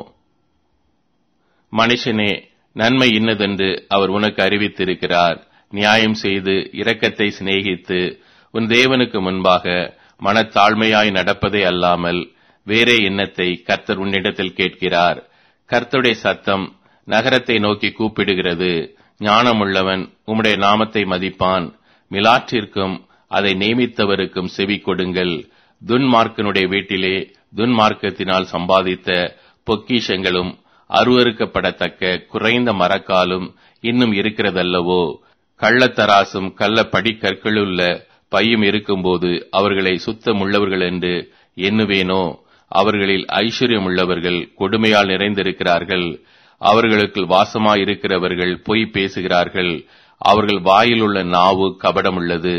மனுஷனே, நன்மை இன்னதென்று அவர் உனக்கு அறிவித்திருக்கிறார். நியாயம் செய்து இரக்கத்தை சிநேகித்து உன் தேவனுக்கு முன்பாக மனத்தாழ்மையாய் நடப்பதே அல்லாமல் வேறே எண்ணத்தை கர்த்தர் உன்னிடத்தில் கேட்கிறார். கர்த்தருடைய சத்தம் நகரத்தை நோக்கி கூப்பிடுகிறது. ஞானமுள்ளவன் உம்முடைய நாமத்தை மதிப்பான். மிலாற்றிற்கும் அதை நியமித்தவருக்கும் செவி கொடுங்கள். துன்மார்க்கனுடைய வீட்டிலே துன்மார்க்கத்தினால் சம்பாதித்த பொக்கிஷங்களும் அருவருக்கப்படத்தக்க குறைந்த மரக்காலும் இன்னும் இருக்கிறதல்லவோ? கள்ளத்தராசும் கள்ள படிக்கற்களுள்ள பையும் இருக்கும்போது அவர்களை சுத்தமுள்ளவர்கள் என்று எண்ணுவேனோ? அவர்களில் ஐஸ்வர்யம் உள்ளவர்கள் கொடுமையால் நிறைந்திருக்கிறார்கள். அவர்களுக்குள் வாசமாயிருக்கிறவர்கள் பொய் பேசுகிறார்கள். அவர்கள் வாயிலுள்ள நாவு கபடமுள்ளது.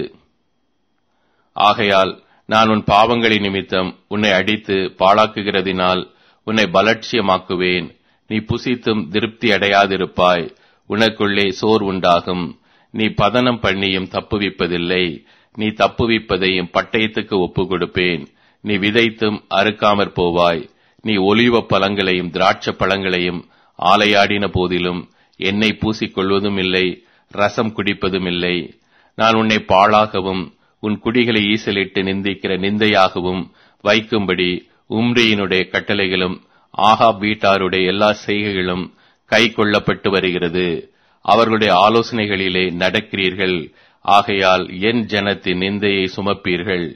ஆகையால் நான் உன் பாவங்களின் நிமித்தம் உன்னை அடித்து பாழாக்குகிறதினால் உன்னை பலட்சியமாக்குவேன். நீ புசித்தும் திருப்தி அடையாதிருப்பாய். உனக்குள்ளே சோர் உண்டாகும். நீ பதனம் பண்ணியும் தப்புவிப்பதில்லை. நீ தப்புவிப்பதையும் பட்டயத்துக்கு ஒப்பு கொடுப்பேன். நீ விதைத்தும் அறுக்காமற் போவாய். நீ ஒலிவ பழங்களையும் திராட்சை பழங்களையும் ஆலையாடின போதிலும் எண்ணெய் பூசிக்கொள்வதும் இல்லை, ரசம் குடிப்பதும் இல்லை. நான் உன்னை பாழாகவும் உன் குடிகளை ஈசலிட்டு நிந்திக்கிற நிந்தையாகவும் வைக்கும்படி உம்ரியினுடைய கட்டளைகளும் ஆகாப் வீட்டாருடைய எல்லா செய்கைகளும் கை கொள்ளப்பட்டு வருகிறது. அவர்களுடைய ஆலோசனைகளிலே நடக்கிறீர்கள். ஆகையால் என் ஜனத்தின் நிந்தையை சுமப்பீர்கள்.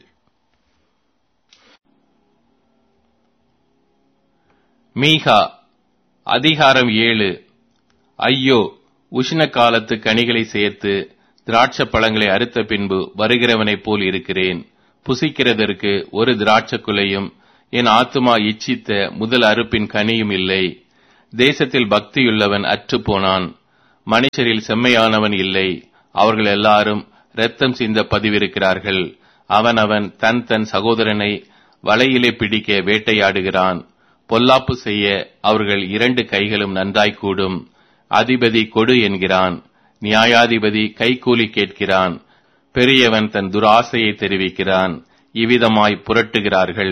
மீகா அதிகாரம் ஏழு. ஐயோ, உஷ்ண காலத்து கனிகளை சேர்த்து திராட்சை பழங்களை அறுத்த பின்பு வருகிறவனைப் போல் இருக்கிறேன். புசிக்கிறதற்கு ஒரு திராட்சக்குலையும் என் ஆத்துமா இச்சித்த முதல் அறுப்பின் கனியும் இல்லை. தேசத்தில் பக்தியுள்ளவன் அற்று போனான், மனுஷரில் செம்மையானவன் இல்லை. அவர்கள் எல்லாரும் இரத்தம் சிந்த பதிவிருக்கிறார்கள். அவனவன் தன் தன் சகோதரனை வலையிலே பிடிக்க வேட்டையாடுகிறான். பொல்லாப்பு செய்ய அவர்கள் இரண்டு கைகளும் நன்றாய்க்கூடும். அதிபதி கொடு என்கிறான், நியாயாதிபதி கைக்கூலி கேட்கிறான். பெரியவன் தன் துராசையை தெரிவிக்கிறான். இவ்விதமாய் புரட்டுகிறார்கள்.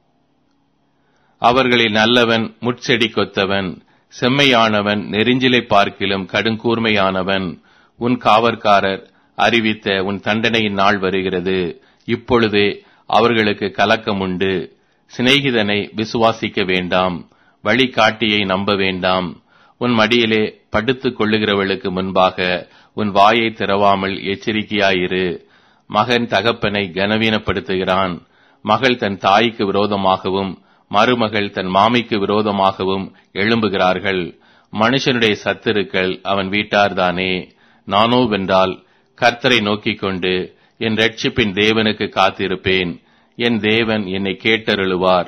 அவர்களில் நல்லவன் முட்செடி கொத்தவன், செம்மையானவன் நெரிஞ்சிலை பார்க்கிலும் கடுங்கூர்மையானவன். உன் காவற்காரர் அறிவித்த உன் தண்டனையின் நாள் வருகிறது. இப்பொழுதே அவர்களுக்கு கலக்கம் உண்டு. சிநேகிதனை விசுவாசிக்க வேண்டாம், வழிகாட்டியை நம்ப வேண்டாம். உன் மடியிலே படுத்துக் கொள்ளுகிறவளுக்கு முன்பாக உன் வாயை திறவாமல் எச்சரிக்கையாயிரு. மகன் தகப்பனை கனவீனப்படுத்துகிறான். மகள் தன் தாய்க்கு விரோதமாகவும் மருமகள் தன் மாமிக்கு விரோதமாகவும் எழும்புகிறார்கள். மனுஷனுடைய சத்துருக்கள் அவன் வீட்டார்தானே. நானோ வென்றால் கர்த்தரை நோக்கிக் கொண்டு என் இரட்சிப்பின் தேவனுக்கு காத்திருப்பேன். என் தேவன் என்னை கேட்டருளுவார்.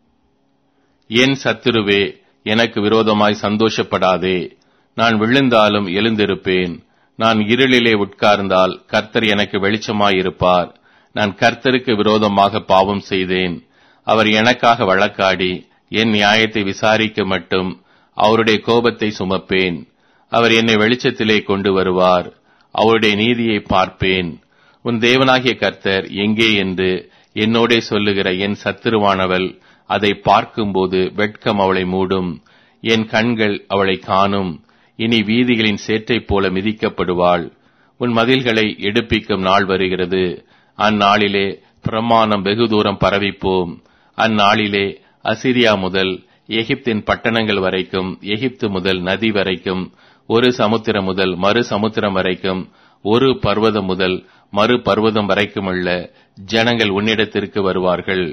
என் சத்துருவே, எனக்கு விரோதமாய் சந்தோஷப்படாதே. நான் விழுந்தாலும் எழுந்திருப்பேன். நான் இருளிலே உட்கார்ந்தால் கர்த்தர் எனக்கு வெளிச்சமாயிருப்பார். நான் கர்த்தருக்கு விரோதமாக பாவம் செய்தேன். அவர் எனக்காக வழக்காடி என் நியாயத்தை விசாரிக்க மட்டும் அவருடைய கோபத்தை சுமப்பேன். அவர் என்னை வெளிச்சத்திலே கொண்டு வருவார். அவருடைய நீதியை பார்ப்பேன். உன் தேவனாகிய கர்த்தர் எங்கே என்று என்னோடே சொல்லுகிற என் சத்துருவானவள் அதை பார்க்கும்போது வெட்கம் அவளை மூடும். என் கண்கள் அவளை காணும். இனி வீதிகளின் சேற்றைப் போல மிதிக்கப்படுவாள். உன் மதில்களை எடுப்பிக்கும் நாள் வருகிறது. அந்நாளிலே பிரமாணம் வெகு தூரம் பரவிப்போம். அந்நாளிலே அசிரியா முதல் எகிப்தின் பட்டணங்கள் வரைக்கும், எகிப்து முதல் நதி வரைக்கும், ஒரு சமுத்திரம் முதல் மறு சமுத்திரம் வரைக்கும், ஒரு பர்வதம் முதல் மறு பர்வதம் வரைக்குமுள்ள ஜனங்கள் உன்னிடத்திற்கு வருவார்கள்.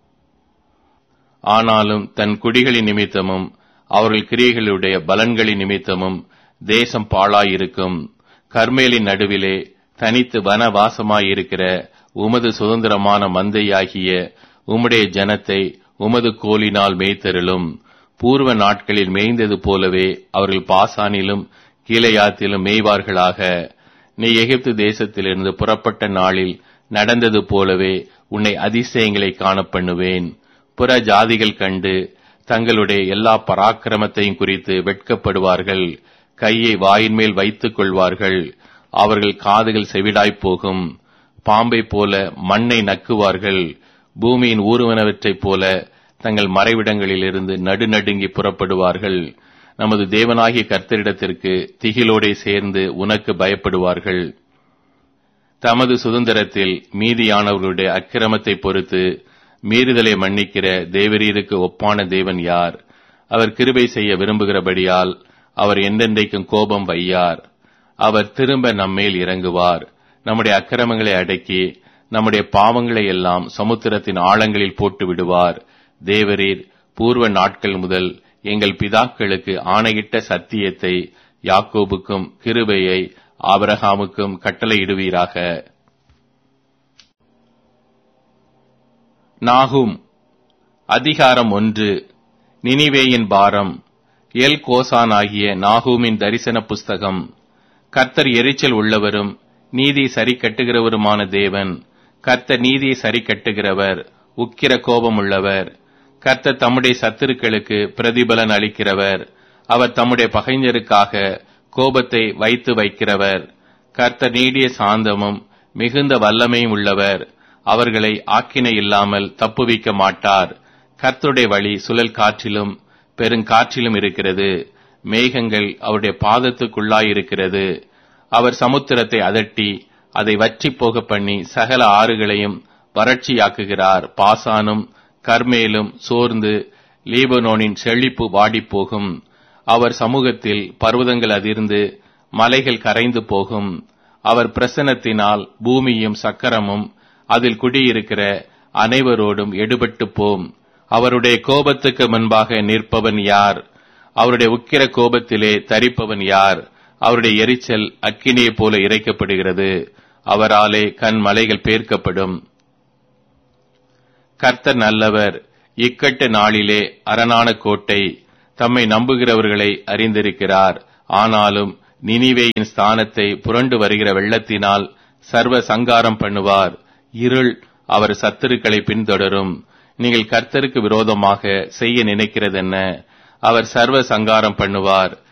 ஆனாலும் தன் குடிகளின் நிமித்தமும் அவர்கள் கிரியைகளுடைய பலன்களின் நிமித்தமும் தேசம் பாழாயிருக்கும். கர்மேலின் நடுவிலே தனித்து வனவாசமாயிருக்கிற உமது சுதந்திரமான மந்தையாகிய உம்முடைய ஜனத்தை உமது கோலினால் மேய்த்தருளும். பூர்வ நாட்களில் மேய்ந்தது போலவே அவர்கள் பாசானிலும் கீலேயாத்திலும் மேய்வார்களாக. நீ எகிப்து தேசத்திலிருந்து புறப்பட்ட நாளில் நடந்தது போலவே உன்னை அதிசயங்களை காணப்பண்ணுவேன். புற ஜாதிகள் கண்டு தங்களுடைய எல்லா பராக்கிரமத்தையும் குறித்து வெட்கப்படுவார்கள். கையை வாயின் மேல் வைத்துக் கொள்வார்கள். அவர்கள் காதுகள் செவிடாய்ப் போகும். பாம்பை போல மண்ணை நக்குவார்கள். பூமியின் ஊறுவனவற்றைப் போல தங்கள் மறைவிடங்களிலிருந்து நடுநடுங்கி புறப்படுவார்கள். நமது தேவனாகிய கர்த்தரிடத்திற்கு திகிலோடே சேர்ந்து உனக்கு பயப்படுவார்கள். தமது சுதந்திரத்தில் மீதியானவர்களுடைய அக்கிரமத்தை பொறுத்து மீறுதலை மன்னிக்கிற தேவரீருக்கு ஒப்பான தேவன் யார்? அவர் கிருபை செய்ய விரும்புகிறபடியால் அவர் என்றென்றைக்கும் கோபம் வையார். அவர் திரும்ப நம்மேல் இறங்குவார். நம்முடைய அக்கிரமங்களை அடக்கி நம்முடைய பாவங்களை எல்லாம் சமுத்திரத்தின் ஆழங்களில் போட்டு விடுவார். தேவரீர் பூர்வ நாட்கள் முதல் எங்கள் பிதாக்களுக்கு ஆணையிட்ட சத்தியத்தை யாக்கோபுக்கும் கிருபையை ஆபிரகாமுக்கும் கட்டளையிடுவீராக. நாகும் அதிகாரம் ஒன்று. நினிவேயின் பாரம். எல் கோசான் ஆகிய நாகூமின் தரிசன புஸ்தகம். கர்த்தர் எரிச்சல் உள்ளவரும் நீதி சரி கட்டுகிறவருமான தேவன். கர்த்தர் நீதியை சரி கட்டுகிறவர், உக்கிர கோபம் உள்ளவர். கர்த்தர் தம்முடைய சத்துருக்களுக்கு பிரதிபலன் அளிக்கிறவர். அவர் தம்முடைய பகைஞருக்காக கோபத்தை வைத்து வைக்கிறவர். கர்த்தர் நீடிய சாந்தமும் மிகுந்த வல்லமையும் உள்ளவர். அவர்களை ஆக்கினை இல்லாமல் தப்புவிக்க மாட்டார். கர்த்தருடைய வழி சுழல் காற்றிலும் பெருங்காற்றிலும் இருக்கிறது. மேகங்கள் அவருடைய பாதத்துக்குள்ளாயிருக்கிறது. அவர் சமுத்திரத்தை அதட்டி அதை வற்றி போக பண்ணி சகல ஆறுகளையும் வறட்சியாக்குகிறார். பாசானும் கர்மேலும் சோர்ந்து லீபனோனின் செழிப்பு வாடிப்போகும். அவர் சமூகத்தில் பர்வதங்கள் அதிர்ந்து மலைகள் கரைந்து போகும். அவர் பிரசன்னத்தினால் பூமியும் சக்கரமும் அதில் குடியிருக்கிற அனைவரோடும் எடுபட்டு போம். அவருடைய கோபத்துக்கு முன்பாக நிற்பவன் யார்? அவருடைய உக்கிர கோபத்திலே தரிப்பவன் யார்? அவருடைய எரிச்சல் அக்கினியைப் போல இறைக்கப்படுகிறது. அவராலே கண் மலைகள் பேர்க்கப்படும். கர்த்தர் நல்லவர், இக்கட்டு நாளிலே அரணான கோட்டை. தம்மை நம்புகிறவர்களை அறிந்திருக்கிறார். ஆனாலும் நினிவேயின் ஸ்தானத்தை புரண்டு வருகிற வெள்ளத்தினால் சர்வ சங்காரம் பண்ணுவார். இருள் அவர் சத்துருக்களை பின்தொடரும். நீங்கள் கர்த்தருக்கு விரோதமாக செய்ய நினைக்கிறதென்ன? அவர் சர்வ சங்காரம் பண்ணுவார்.